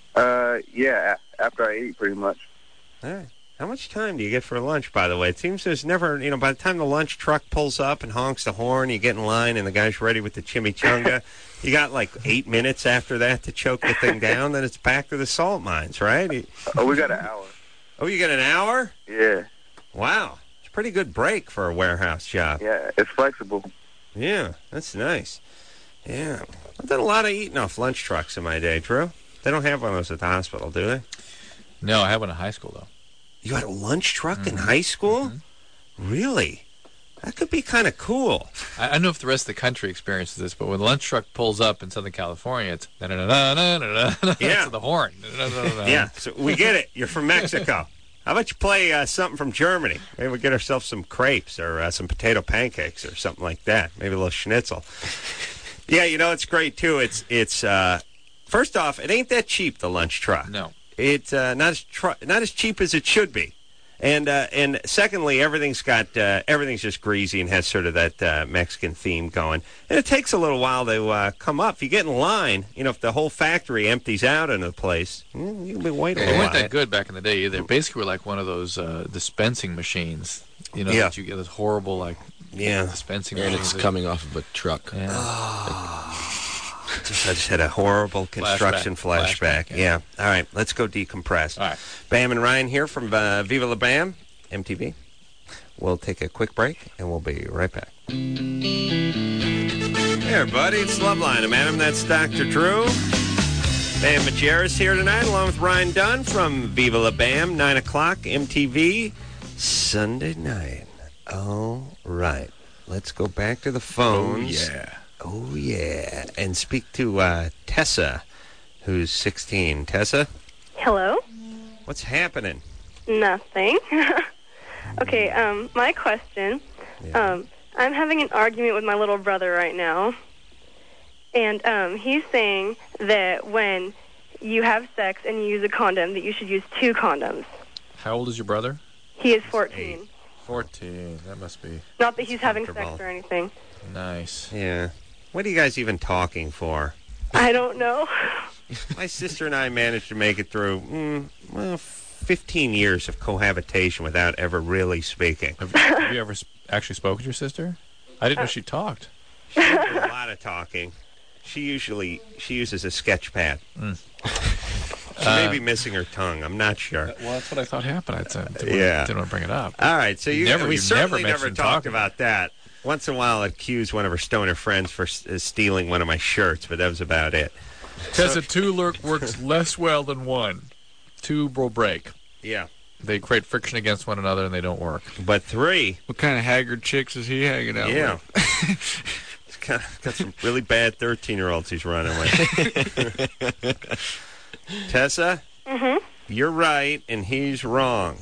Uh, yeah, a- after I eat, pretty much. All right. How much time do you get for lunch, by the way? It seems there's never, you know, by the time the lunch truck pulls up and honks the horn, you get in line and the guy's ready with the chimichanga. You got like eight minutes after that to choke the thing down, then it's back to the salt mines, right? You- Oh, we got an hour. Oh, you got an hour? Yeah, Wow. It's a pretty good break for a warehouse job. yeah, it's flexible. Yeah, that's nice. Yeah. I've done a lot of eating off lunch trucks in my day, Drew. They don't have one of those at the hospital, do they? No, I had one in high school, though. You had a lunch truck in high school? Really? That could be kind of cool. I, I don't know if the rest of the country experiences this, but when the lunch truck pulls up in Southern California, it's da-da-da-da-da-da-da. Yeah. It's the horn. Da-da-da-da-da. Yeah, so we get it. You're from Mexico. How about you play uh, something from Germany? Maybe we get ourselves some crepes or uh, some potato pancakes or something like that. Maybe a little schnitzel. Yeah, you know, it's great, too. It's, it's uh, first off, it ain't that cheap, the lunch truck. No. It's uh, not as tr- not as cheap as it should be. And uh, and secondly, everything's got uh, everything's just greasy and has sort of that uh, Mexican theme going. And it takes a little while to uh, come up. If you get in line, you know, if the whole factory empties out into the place, mm, you can be waiting a They little weren't while. that good back in the day either. Basically, were like one of those uh, dispensing machines. You know, Yeah. that you get those horrible, like, Yeah. dispensing And machines. it's coming off of a truck. Yeah. Just, I just had a horrible construction flashback. Flashback, yeah. yeah. All right, let's go decompress. All right. Bam and Ryan here from uh, Viva La Bam, M T V. We'll take a quick break, and we'll be right back. Hey, everybody, it's Loveline. I'm Adam, that's Doctor Drew. Bam Majerus here tonight, along with Ryan Dunn from Viva La Bam, nine o'clock, M T V, Sunday night. All right, let's go back to the phones. Oh, yeah. Oh, yeah. And speak to uh, Tessa, who's sixteen. Tessa, Hello? what's happening? Nothing. Okay, um, my question. Um, I'm having an argument with my little brother right now. And um, he's saying that when you have sex and you use a condom, that you should use two condoms. How old is your brother? He is fourteen. fourteen. That must be Not that he's having sex comfortable. or anything. nice. Yeah. What are you guys even talking for? I don't know. My sister and I managed to make it through, mm, well, fifteen years of cohabitation without ever really speaking. Have, have you ever sp- actually spoken to your sister? I didn't know she talked. She does a lot of talking. She usually, she uses a sketch pad. Mm. She may Uh, be missing her tongue. I'm not sure. Well, that's what I thought happened. I didn't, didn't, Yeah. want, didn't want to bring it up. All right, so you, never, we you certainly never, never, mentioned talked talking. about that. Once in a while, I'd accuse one of her stoner friends for s- uh, stealing one of my shirts, but that was about it. Tessa, two lurk works less well than one. Two will break. Yeah. They create friction against one another, and they don't work. But three. What kind of haggard chicks is he hanging out Yeah. with? got, got some really bad thirteen-year-olds he's running with. Tessa, Mhm. you're right, and he's wrong.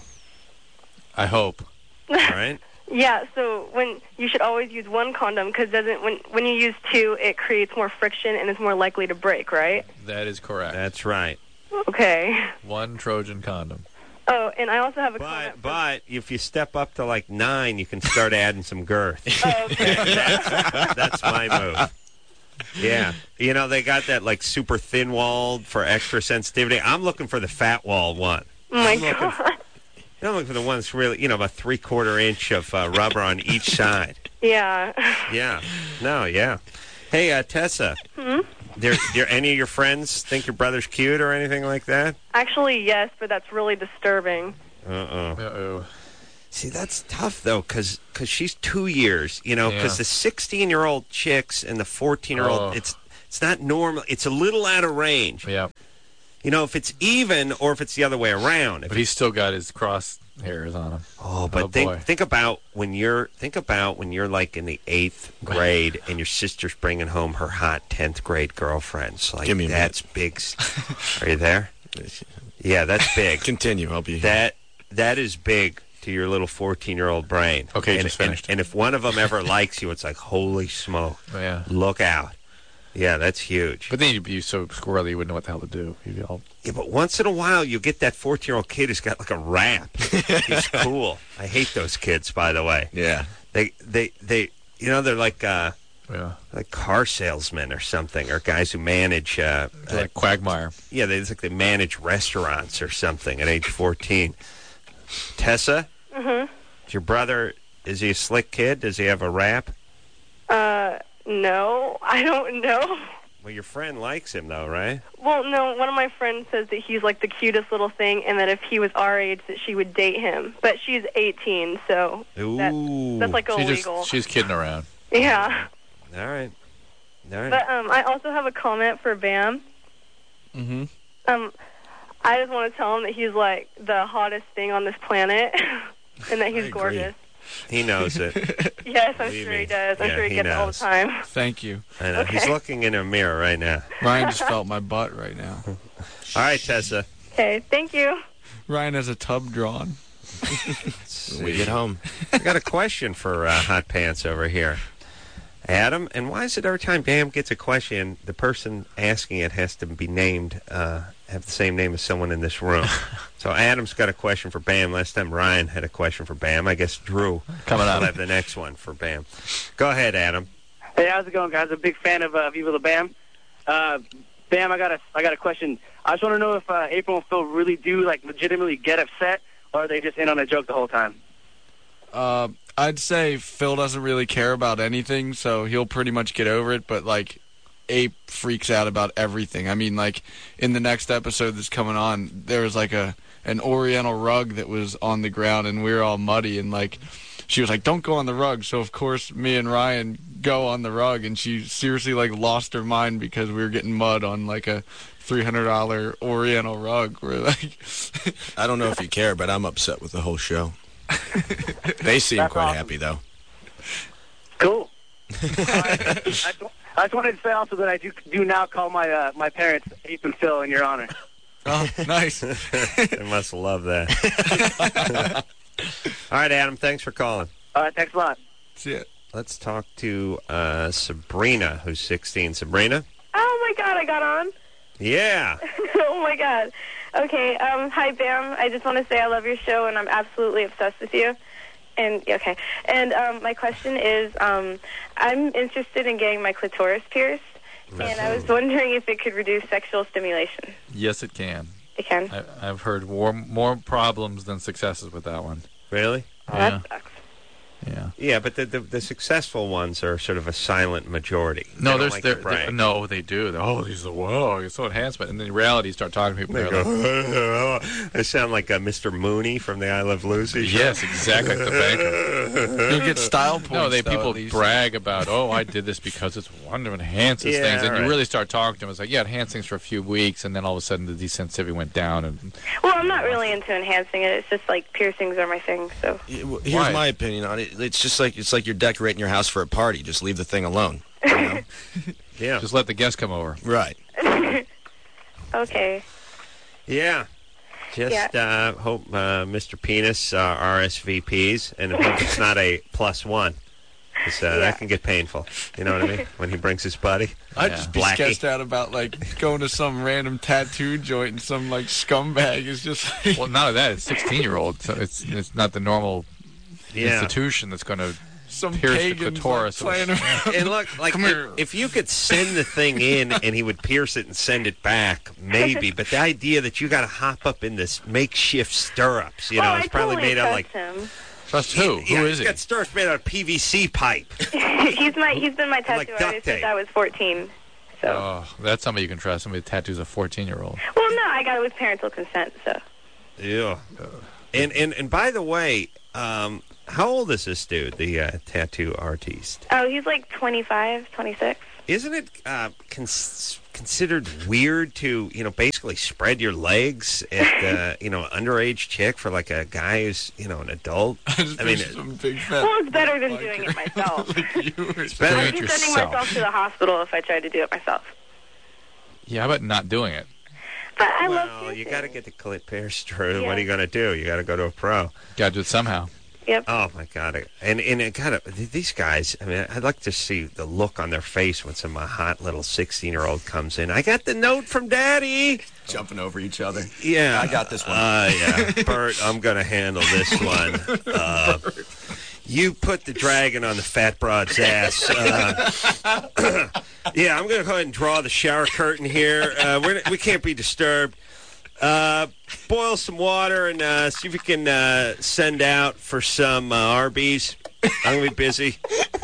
I hope. All right? Yeah, so when you should always use one condom because doesn't when when you use two, it creates more friction and it's more likely to break, right? That is correct. That's right. Okay. One Trojan condom. Oh, and I also have a But, comment. but if you step up to like nine, you can start adding some girth. Oh, okay. that's, that's my move. Yeah. You know, they got that like super thin-walled for extra sensitivity. I'm looking for the fat-walled one. Oh, my I'm looking God. For, I'm looking for the one that's really, you know, about three-quarter inch of uh, rubber on each side. Yeah. Yeah. No, yeah. Hey, uh, Tessa. Hmm? Do any of your friends think your brother's cute or anything like that? Actually, yes, but that's really disturbing. Uh-oh. Uh-oh. See, that's tough, though, because she's two years, you know, because Yeah. the sixteen-year-old chicks and the fourteen-year-old, Oh. it's it's not normal. It's a little out of range. Yeah. You know, if it's even or if it's the other way around. If But he's still got his cross hairs on him. Oh, but Oh, think boy. think about when you're think about when you're like in the eighth grade and your sister's bringing home her hot tenth grade girlfriends. Like Give me a that's big. s- Are you there? Yeah, that's big. Continue. I'll be here. That that is big to your little fourteen-year-old brain. Okay, and, just finished. And, and if one of them ever likes you, it's like holy smoke! Oh, yeah. Look out! Yeah, that's huge. But then you'd be so squirrely you wouldn't know what the hell to do. You'd be all... Yeah, but once in a while you get that fourteen-year-old kid who's got like a rap. He's cool. I hate those kids, by the way. Yeah. They they they you know they're like uh Yeah. like car salesmen or something, or guys who manage uh, They're like Quagmire. yeah, they it's like they manage restaurants or something at age fourteen. Tessa, Mhm. is your brother, is he a slick kid? Does he have a rap? Uh, no, I don't know. Well, your friend likes him though, right? Well, no, one of my friends says that he's like the cutest little thing, and that if he was our age, that she would date him. But she's eighteen, so Ooh. that, that's like She illegal. just, she's kidding around. Yeah. All right. All right. But um, I also have a comment for Bam. Mm-hmm. Um, I just want to tell him that he's like the hottest thing on this planet, and that he's gorgeous. He knows it. Yes, I'm Believe sure me. he does. I'm Yeah, sure he, he gets it all the knows. time. Thank you. I know. He's Okay. looking in a mirror right now. Ryan just felt my butt right now. All right, Tessa. Okay, thank you. Ryan has a tub drawn. We get home. I got a question for uh, Hot Pants over here. Adam, and why is it every time Bam gets a question, the person asking it has to be named, uh, have the same name as someone in this room? So Adam's got a question for Bam. Last time Ryan had a question for Bam. I guess Drew Coming will up. have the next one for Bam. Go ahead, Adam. Hey, how's it going, guys? I'm a big fan of uh, Viva La Bam. Uh, Bam, I got a, I got a question. I just want to know if uh, April and Phil really do like legitimately get upset, or are they just in on a joke the whole time? Uh, I'd say Phil doesn't really care about anything, so he'll pretty much get over it, but, like, Ape freaks out about everything. I mean, like, in the next episode that's coming on, there was, like, a an Oriental rug that was on the ground, and we were all muddy, and, like, she was like, don't go on the rug. So, of course, me and Ryan go on the rug, and she seriously, like, lost her mind because we were getting mud on, like, a three hundred dollar Oriental rug. We're like... I don't know if you care, but I'm upset with the whole show. They seem That's quite awesome. happy, though. Cool. I, just, I just wanted to say also that I do do now call my uh, my parents Ape and Phil in your honor. Oh, nice. They must love that. All right, Adam, thanks for calling. All right, thanks a lot. See it. Let's talk to uh, Sabrina, who's sixteen. Sabrina? Oh my God, I got on. Yeah. Oh my God. Okay. Um. Hi, Bam. I just want to say I love your show, and I'm absolutely obsessed with you. And okay. And um, my question is, um, I'm interested in getting my clitoris pierced, and I was wondering if it could reduce sexual stimulation. Yes, it can. It can. I, I've heard more more problems than successes with that one. Really? Oh, Yeah. that sucks. Yeah. Yeah, but the, the the successful ones are sort of a silent majority. They No, don't there's like there, to brag. there- no, they do. They're, oh, these are whoa, you're so enhancement. And then in reality, you start talking to people. They They're go, like, I sound like uh, Mister Mooney from the I Love Lucy show. yes, exactly. Like the banker. You'll get style points. No, they though, people at least. brag about, oh, I did this because it's one of enhances Yeah, things, and right. you really start talking to them. It's like, yeah, it enhanced things for a few weeks, and then all of a sudden the desensitivity went down, and Well, I'm not really into enhancing it. It's just like piercings are my thing. So. Here's Why? my opinion on it. It's just like it's like you're decorating your house for a party. Just leave the thing alone. You know? Yeah. Just let the guests come over. Right. Okay. Yeah. Just uh, hope uh, Mister Penis uh, R S V Ps, and hope it's not a plus one. 'Cause, uh, Yeah. that can get painful. You know what I mean? When he brings his buddy. I'd just be Blackie. sketched out about, like, going to some random tattoo joint and some, like, scumbag is just like... Well, none of that. It's sixteen-year-old, so it's it's not the normal Yeah. institution that's going to Some pierce the pagans, clitoris. like, playing around. And look, like, if, if you could send the thing in and he would pierce it and send it back, maybe. But the idea that you got to hop up in this makeshift stirrups, you know, well, it's I probably totally made out trust like. him. Trust who? Yeah, Who he's is he? got stirrups made out of P V C pipe. he's my he's been my tattoo Like duct artist since tape. I was fourteen. Oh, that's somebody you can trust. Somebody that tattoos a fourteen-year-old. Well, no, I got it with parental consent. So Yeah. And and and by the way, um, how old is this dude, the uh, tattoo artiste? oh, he's like twenty-five, twenty-six. Isn't it uh, cons- considered weird to, you know, basically spread your legs at, uh, you know, underage chick for like a guy who's, you know, an adult? I mean, some big fat Well, it's better than doing it myself. it's better I'd be sending myself to the hospital if I tried to do it myself. Yeah, how about not doing it? But I well, love you got to get the clit pierced through. Yeah. What are you going to do? You got to go to a pro. Got to do it somehow. Yep. Oh my God! And and it kind of these guys. I mean, I'd like to see the look on their face when some uh, hot little sixteen-year-old comes in. I got the note from Daddy. Jumping over each other. Yeah, I got this one. Uh, yeah, Bert, I'm going to handle this one. Uh, you put the dragon on the fat broad's ass. Uh, yeah, I'm going to go ahead and draw the shower curtain here. Uh, we're, we can't be disturbed. Uh, boil some water and uh, see if you can uh, send out for some uh, Arby's. I'm going to be busy.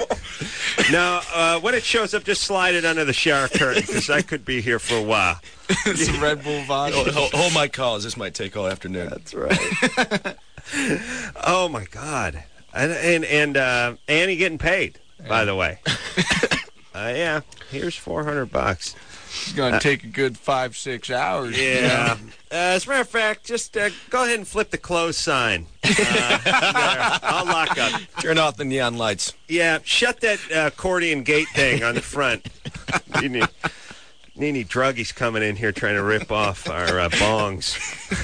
No, uh, when it shows up, just slide it under the shower curtain because I could be here for a while. Some Red Bull vodka. Hold, hold, hold my calls. This might take all afternoon. That's right. Oh, my God. And and, and uh, Annie getting paid, by the way. Uh, yeah, here's four hundred bucks. It's going to take a good five, six hours. Yeah. Uh, as a matter of fact, just uh, go ahead and flip the close sign. Uh, there. I'll lock up. Turn off the neon lights. Yeah, shut that uh, accordion gate thing on the front. Need any, need any druggies coming in here trying to rip off our uh, bongs.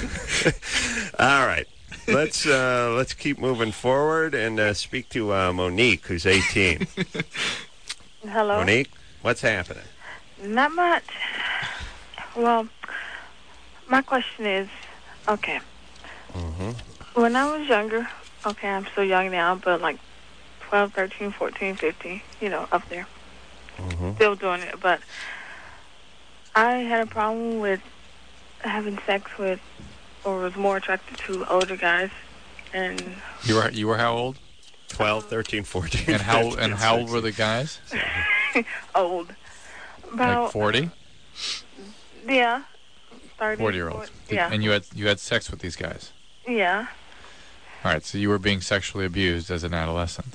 All right. Let's uh, let's keep moving forward and uh, speak to uh, Monique, who's eighteen. Hello. Monique, what's happening? Not much. Well, my question is, okay, Mm-hmm. when I was younger, okay, I'm still young now, but like twelve, thirteen, fourteen, fifteen, you know, up there, Mm-hmm. still doing it, but I had a problem with having sex with, or was more attracted to older guys, and You were you were how old? twelve, thirteen, fourteen. And how and how old were the guys? old. About, Like forty? Yeah. thirty, Forty-year-olds. forty, yeah. And you had you had sex with these guys. Yeah. All right, so you were being sexually abused as an adolescent.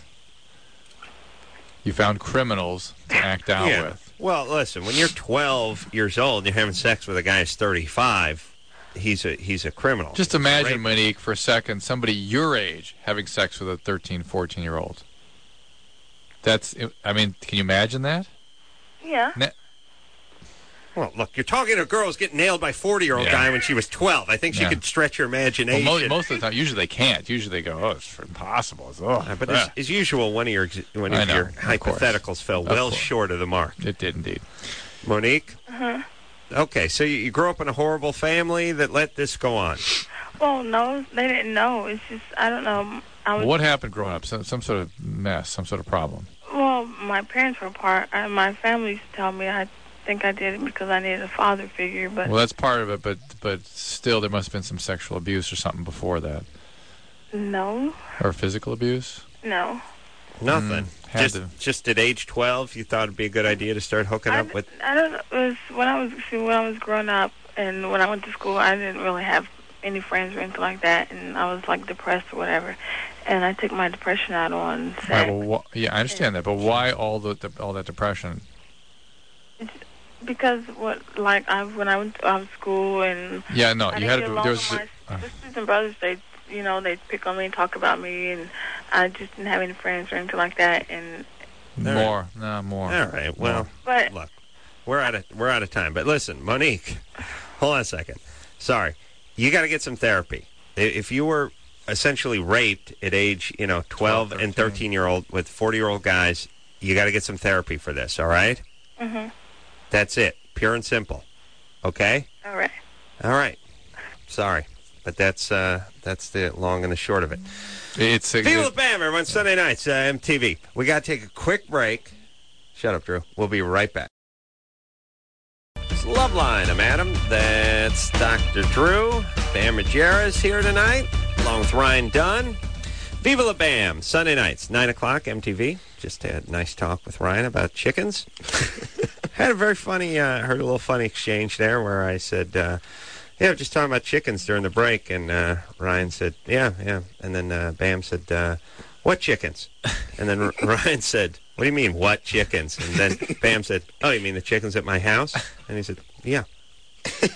You found criminals to act out Yeah. with. Well, listen, when you're twelve years old and you're having sex with a guy who's thirty-five, he's a he's a criminal. Just imagine, Monique, for a second, somebody your age having sex with a thirteen, fourteen-year-old. That's, I mean, can you imagine that? Yeah. Ne- Well, look, you're talking to a girl who's getting nailed by a forty-year-old Yeah. guy when she was twelve. I think she Yeah. could stretch your Well, imagination. mo- most of the time, usually they can't. Usually they go, oh, it's impossible. It's, oh, Uh, but ah. as, as usual, one of your ex- one I of know, your of course. hypotheticals fell Of well course. short of the mark. It did indeed. Monique? Uh-huh. Okay, so you, you grew up in a horrible family that let this go on. Well, no, they didn't know. It's just, I don't know. I was, Well, what happened growing up? Some, some sort of mess, some sort of problem. Well, my parents were apart. I, my family used to tell me I think I did it because I needed a father figure, but Well, that's part of it, but but still, there must have been some sexual abuse or something before that, no, or physical abuse. no. Nothing. Mm, had just to. just at age twelve, you thought it'd be a good idea to start hooking up with. I don't know. It was when I was see, when I was growing up and when I went to school, I didn't really have any friends or anything like that, and I was like depressed or whatever. And I took my depression out on sex. Right, well, wh- yeah, I understand that, but why all the, the all that depression? Because what, like, I when I went to um, school and Yeah, no, I you didn't had get to. along There with was. my uh, sisters and brothers. They, you know, they pick on me and talk about me, and I just didn't have any friends or anything like that. And More, no, more. All right. Well, But- look, we're out of we're out of time. But listen, Monique, hold on a second. Sorry, you got to get some therapy. I- If you were essentially raped at age, you know, twelve and thirteen year old with forty year old guys, you got to get some therapy for this. All right. Mm-hmm. That's it. Pure and simple. Okay. All right. All right. Sorry, but that's uh, that's the long and the short of it. It's a, Viva la Bam, everyone. Sunday nights, uh, M T V. We got to take a quick break. Shut up, Drew. We'll be right back. It's Loveline. I'm Adam. That's Doctor Drew. Bam Margera is here tonight, along with Ryan Dunn. Viva la Bam. Sunday nights, nine o'clock, M T V. Just had a nice talk with Ryan about chickens. Had a very funny, uh, heard a little funny exchange there where I said, uh, yeah, just talking about chickens during the break, and uh, Ryan said, yeah, yeah. And then uh, Bam said, uh, what chickens? And then R- Ryan said, what do you mean, what chickens? And then Bam said, oh, you mean the chickens at my house? And he said, yeah.